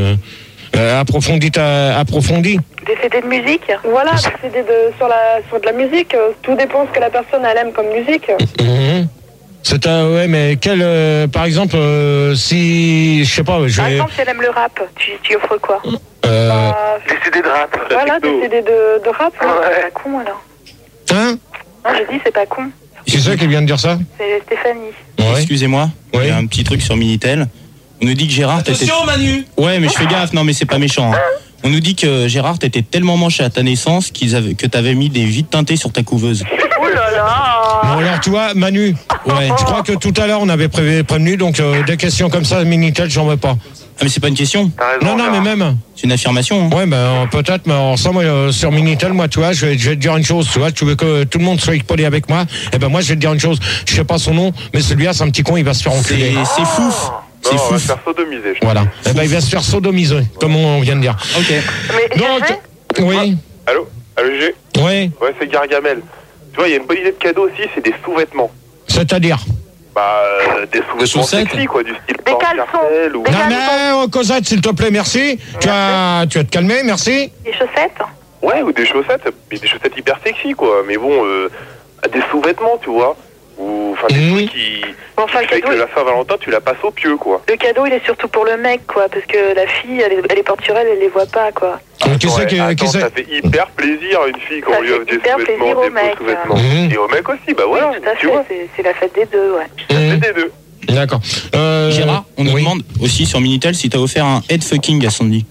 Euh, approfondis ta... Approfondis. Des C D de musique? Voilà, des C D de, sur, la, sur de la musique. Tout dépend de ce que la personne elle aime comme musique. Mmh. C'est un... Ouais, mais quel... Euh, par exemple, euh, si... Je sais pas, je vais... Par exemple, si elle aime le rap, tu, tu offres quoi? Euh... Bah, des C D de rap. Voilà, des C D de, de rap. Ouais. C'est pas con, alors. Hein? Non, j'ai dit, c'est pas con. C'est ça qui vient de dire ça? C'est Stéphanie. Ouais. Excusez-moi, il ouais. y a un petit truc sur Minitel. On nous dit que Gérard... Attention, t'étais... Manu. Ouais, mais je fais gaffe, non mais c'est pas méchant. Hein. On nous dit que Gérard, t'étais tellement manché à ta naissance qu'ils avaient... que t'avais mis des vides teintées sur ta couveuse. Oh là là. Bon alors tu vois, Manu, ouais. Je crois que tout à l'heure on avait pré- prévenu, donc euh, des questions comme ça, Minitel, j'en veux pas. Ah mais c'est pas une question. Non, non, mais même. C'est une affirmation. Hein. Ouais, ben euh, peut-être, mais alors ça, moi, euh, sur Minitel, moi, tu vois, je vais, je vais te dire une chose, tu vois, tu veux que tout le monde soit poli avec moi, et ben moi, je vais te dire une chose, je sais pas son nom, mais celui-là, c'est un petit con, il va se faire enculer. C'est, c'est fouf. Non, C'est on va fou. se faire sodomiser. Voilà. Eh ben, il va se faire sodomiser, comme on vient de dire. Ok. Mais Donc, oui. Allô? Allô, G? Oui. Ouais, c'est Gargamel. Tu vois, il y a une bonne idée de cadeau aussi, c'est des sous-vêtements. C'est-à-dire? Bah, euh, des sous-vêtements sexy, quoi, du style des caleçons. ou... Non, mais, oh, Cosette, s'il te plaît, merci. Tu vas, tu vas te calmer, merci. Des chaussettes? Ouais, ou des chaussettes, mais des chaussettes hyper sexy, quoi. Mais bon, euh, des sous-vêtements, tu vois. Ou, enfin, des Mmh. trucs qui... Bon, enfin, qui le fait cadeau, que la Saint-Valentin, tu la passes au pieu, quoi. Le cadeau, il est surtout pour le mec, quoi, parce que la fille, elle, est- elle les porte sur elle, elle les voit pas, quoi. Donc, qui c'est Ouais, qui, attends, qui c'est ça fait hyper plaisir à une fille quand Ça on lui fait offre des hyper sous-vêtements, plaisir au des beaux mec, sous-vêtements. hein. Et au mec aussi, bah voilà, Oui, tout à tu fait, vois. c'est, c'est la fête des deux, ouais. Mmh. C'est des deux. D'accord. Euh, Gérard, on nous oui. demande aussi sur Minitel si t'as offert un head fucking à Sandy.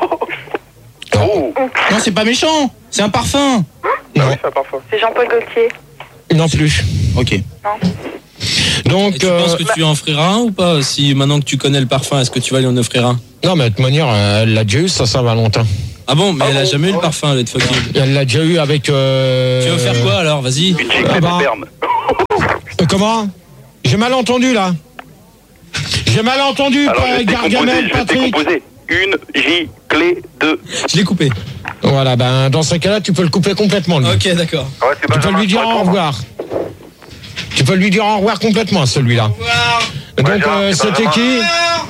Oh. Non, c'est pas méchant. C'est un parfum. Ah oui, c'est un parfum. C'est Jean-Paul Gaultier. Non plus. Ok. Non. Donc, Et tu euh, penses que tu lui en offriras un ou pas? Si maintenant que tu connais le parfum, est-ce que tu vas lui en offrir un? non, mais de toute manière, elle l'a déjà eu, ça, Saint-Valentin. Ah bon, mais elle a jamais eu le parfum, Let Fucking. Elle l'a déjà eu avec... Euh... Tu vas faire quoi alors? Vas-y. Une gicle Ah de bah. sperme. Euh, comment? J'ai mal entendu, là. J'ai mal entendu, Alors, pas je vais te Gargamel, décomposer, je vais te Patrick. décomposer. Une gicle de... Je l'ai coupé. Voilà, ben, dans ce cas-là, tu peux le couper complètement, lui. Ok, d'accord. Ouais, c'est Tu peux Benjamin lui dire qui au répond. revoir. Tu peux lui dire au revoir complètement, celui-là. Donc, Ouais, Gérard, euh, c'est c'était Benjamin. qui?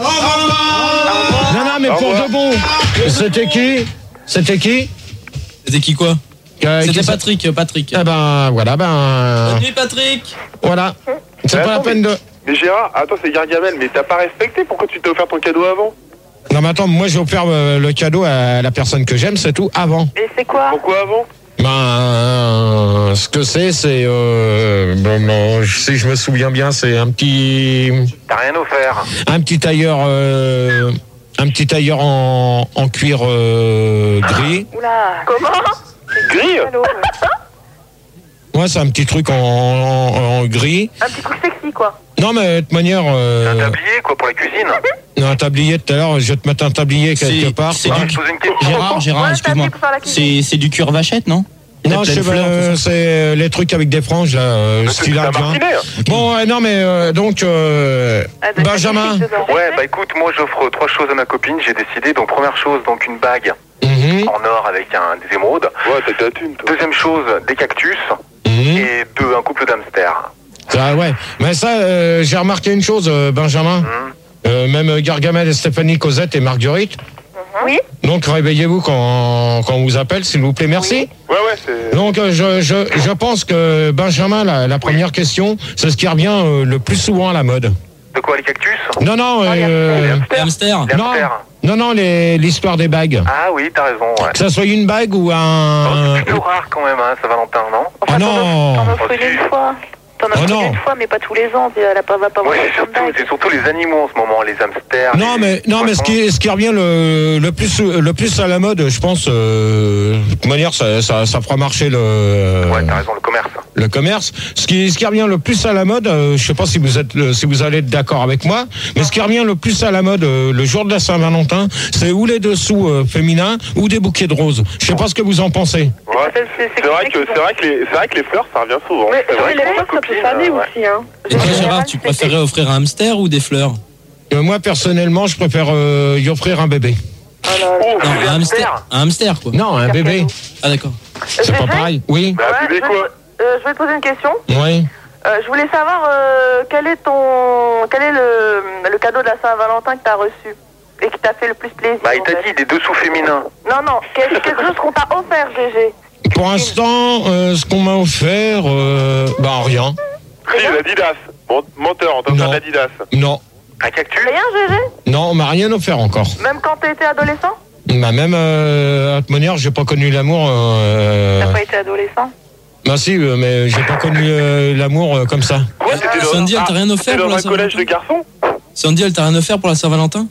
Non, non, mais Au pour revoir. de bon. C'était qui? C'était qui? C'était qui quoi? Euh, C'était qui ça- Patrick, Patrick. Eh ben, voilà, ben... Bonne nuit, Patrick. Voilà. C'est Mais pas la attends, peine de... Mais Gérard, attends, c'est Gargamel, mais t'as pas respecté, pourquoi tu t'es offert ton cadeau avant? Non, mais attends, moi, j'ai offert euh, le cadeau à la personne que j'aime, c'est tout, avant. Et c'est quoi? Pourquoi avant? Ben, euh, ce que c'est, c'est... Euh, bon, non, si je me souviens bien, c'est un petit... T'as rien offert. Un petit tailleur... Euh, un petit tailleur en, en cuir euh, gris. Oula. Comment? Gris? Ouais, c'est un petit truc en, en- en gris. Un petit truc sexy, quoi. Non, mais de toute manière... Euh, Un tablier, quoi, pour la cuisine. non, un tablier, tout à l'heure, je vais te mettre un tablier quelque C'est- part. c'est quoi. du- Je pose une question. Gérard, Gérard, Ouais, excuse-moi. t'as dit pour faire la cuisine. C'est c'est du cuir vachette, non? Non, T'as je une sais fleur, pas, tout ça. c'est les trucs avec des franges, là, euh, C'est style un indien. martinet. Bon, euh, non, mais euh, donc, euh, Ah, t'as Benjamin. des dedans. Ouais, bah écoute, moi j'offre trois choses à ma copine, j'ai décidé. Donc première chose, donc une bague Mhm, en or avec un, des émeraudes. Ouais, t'as de la thune, toi. Deuxième chose, des cactus. mhm. Et deux, un couple d'hamsters. Ça, ouais. Mais ça, euh, j'ai remarqué une chose, euh, Benjamin. Mhm. Euh, même Gargamel et Stéphanie, Cosette et Marguerite. Oui. Donc, réveillez-vous quand, quand on vous appelle, s'il vous plaît. Merci. Ouais, ouais, c'est... Donc, euh, je, je, je pense que, Benjamin, la, la première question, c'est ce qui revient euh, le plus souvent à la mode. De quoi, les cactus? Non, non, euh, Les hamsters. Les non, hamsters. non, non, les- l'histoire des bagues. Ah oui, t'as raison, ouais. Que ça soit une bague ou un... C'est plutôt rare quand même, hein, Saint-Valentin, non? Ah non. T'en offres une une fois. T'en Oh offres non. une fois, mais pas tous les ans. Elle a pas, va pas voir Ouais, une surtout, bague. c'est surtout les animaux en ce moment, les hamsters. Non, les mais non, mais ce poissons. qui, ce qui revient le, le plus le plus à la mode, je pense, euh, de toute manière, ça, ça, ça fera marcher le Ouais, t'as raison, le commerce. le commerce. Ce qui, ce qui revient le plus à la mode, euh, je sais pas si vous êtes, euh, si vous allez être d'accord avec moi, mais ce qui revient le plus à la mode euh, le jour de la Saint-Valentin, c'est ou les dessous euh, féminins ou des bouquets de roses. Je sais pas ce que vous en pensez. Ouais, c'est vrai que c'est vrai que les c'est vrai que les fleurs ça revient souvent. Mais C'est vrai les que fleurs, ma ça peut copine, faner euh, ouais. aussi, hein. Et toi, Gérard, tu préférais offrir un hamster ou des fleurs? Euh, moi personnellement, je préfère euh, y offrir un bébé. Oh, Non, les un hamster. hamsters. Un hamster, quoi. Non, un bébé. Ah, d'accord. C'est pas pareil. Oui. Bah, Ouais, bébé je, vais quoi te, euh, je vais te poser une question. Oui. Euh, je voulais savoir euh, quel est ton, quel est le, le cadeau de la Saint-Valentin que t'as reçu et qui t'a fait le plus plaisir. Bah, il en t'a fait. dit des dessous féminins. Non, non, quelque, quelque chose qu'on t'a offert, G G. Pour l'instant, euh, ce qu'on m'a offert, euh, bah rien. Si, l'Adidas. Bon, menteur, on t'a offert Non. l'Adidas. Non. Un cactus? Rien, G G. Non, on m'a rien offert encore. Même quand t'étais adolescent. Bah même euh, à toute manière, j'ai pas connu l'amour. Euh, T'as pas été adolescent. bah si, euh, mais j'ai pas connu euh, l'amour euh, comme ça. Quoi, t'étais dans, Sandy, elle t'a rien t'étais offert dans pour la un collège de Saint-Valentin? garçons? Sandy, elle t'a rien offert pour la Saint-Valentin?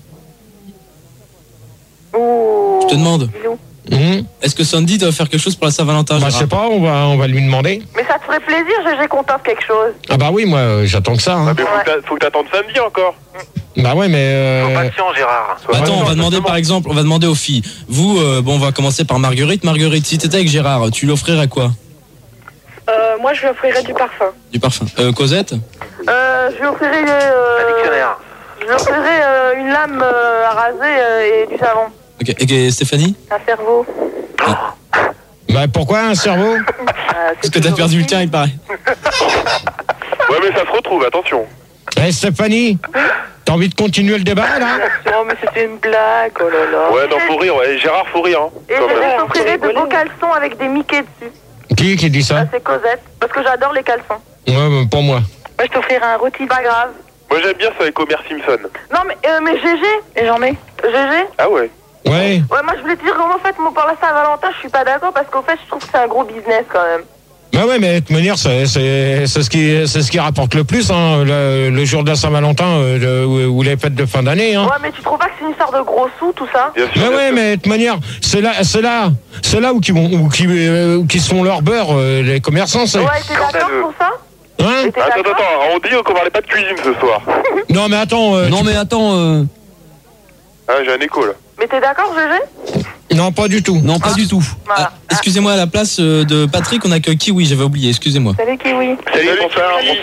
Ouh. Je te demande. Dis-nous. Hum. Est-ce que Sandy t'a offert quelque chose pour la Saint-Valentin, Bah je Gérard? sais pas, on va on va lui demander. Mais ça te ferait plaisir, G G, qu'on t'offre quelque chose. Ah bah oui, moi euh, j'attends que ça. Hein. Ah, mais faut que t'a- faut que t'attendes samedi encore. Bah ouais, mais Sois euh, patient, Gérard. Sois Attends, patient, on va demander justement. par exemple, on va demander aux filles. Vous, euh, bon, on va commencer par Marguerite. Marguerite, si t'étais avec Gérard, tu lui offrirais quoi? Euh, moi, je lui offrirais du parfum. Du parfum. Euh, Cosette? Euh, je lui offrirais, euh, Un dictionnaire. je lui offrirais euh, une lame euh, à raser euh, et du savon. Ok. Et Stéphanie? Un cerveau. bah pourquoi un cerveau? Euh, Parce que t'as perdu le tien, il paraît. Ouais, mais ça se retrouve, attention. Eh Stéphanie, t'as envie de continuer le débat là? Non, mais c'était une blague, oh là là. Ouais, non, faut rire, ouais. Gérard, faut rire, hein. Et Quand je même. lui offrirais de beaux caleçons avec des Mickey dessus. Qui qui dit ça? Ça, c'est Cosette. Parce que j'adore les caleçons. Ouais, bah, pour moi. Moi, je t'offrirais un rôti. Pas grave. Moi, j'aime bien ça avec Homer Simpson. Non, mais, euh, mais G G. Et j'en mets. G G. Ah ouais. Ouais. Ouais, moi, je voulais te dire qu'en fait, moi, pour la Saint-Valentin, je suis pas d'accord parce qu'au fait, je trouve que c'est un gros business quand même. Bah ouais, mais de toute manière, c'est c'est c'est ce qui c'est ce qui rapporte le plus, hein, le, le jour de la Saint-Valentin euh, de- ou, ou les fêtes de fin d'année. Hein. Ouais, mais tu trouves pas que c'est une histoire de gros sous, tout ça? Bien sûr. Mais bien ouais, sûr. mais de toute manière, c'est là, c'est là, c'est là où qui vont, où qui, euh, où qui sont leur beurre, euh, les commerçants. C'est Ouais, t'es d'accord Scandaleux. pour ça? Hein? Attends, attends, attends, on dit qu'on parlait pas de cuisine ce soir. Non mais attends. Euh, non mais attends. Euh... Ah, j'ai un écho là. Mais t'es d'accord, Gégé? Non, pas du tout. Non, pas ah. du tout. Voilà. Ah, excusez-moi, à la place de Patrick, on a que Kiwi, j'avais oublié, excusez-moi. Salut Kiwi. Salut, bonsoir.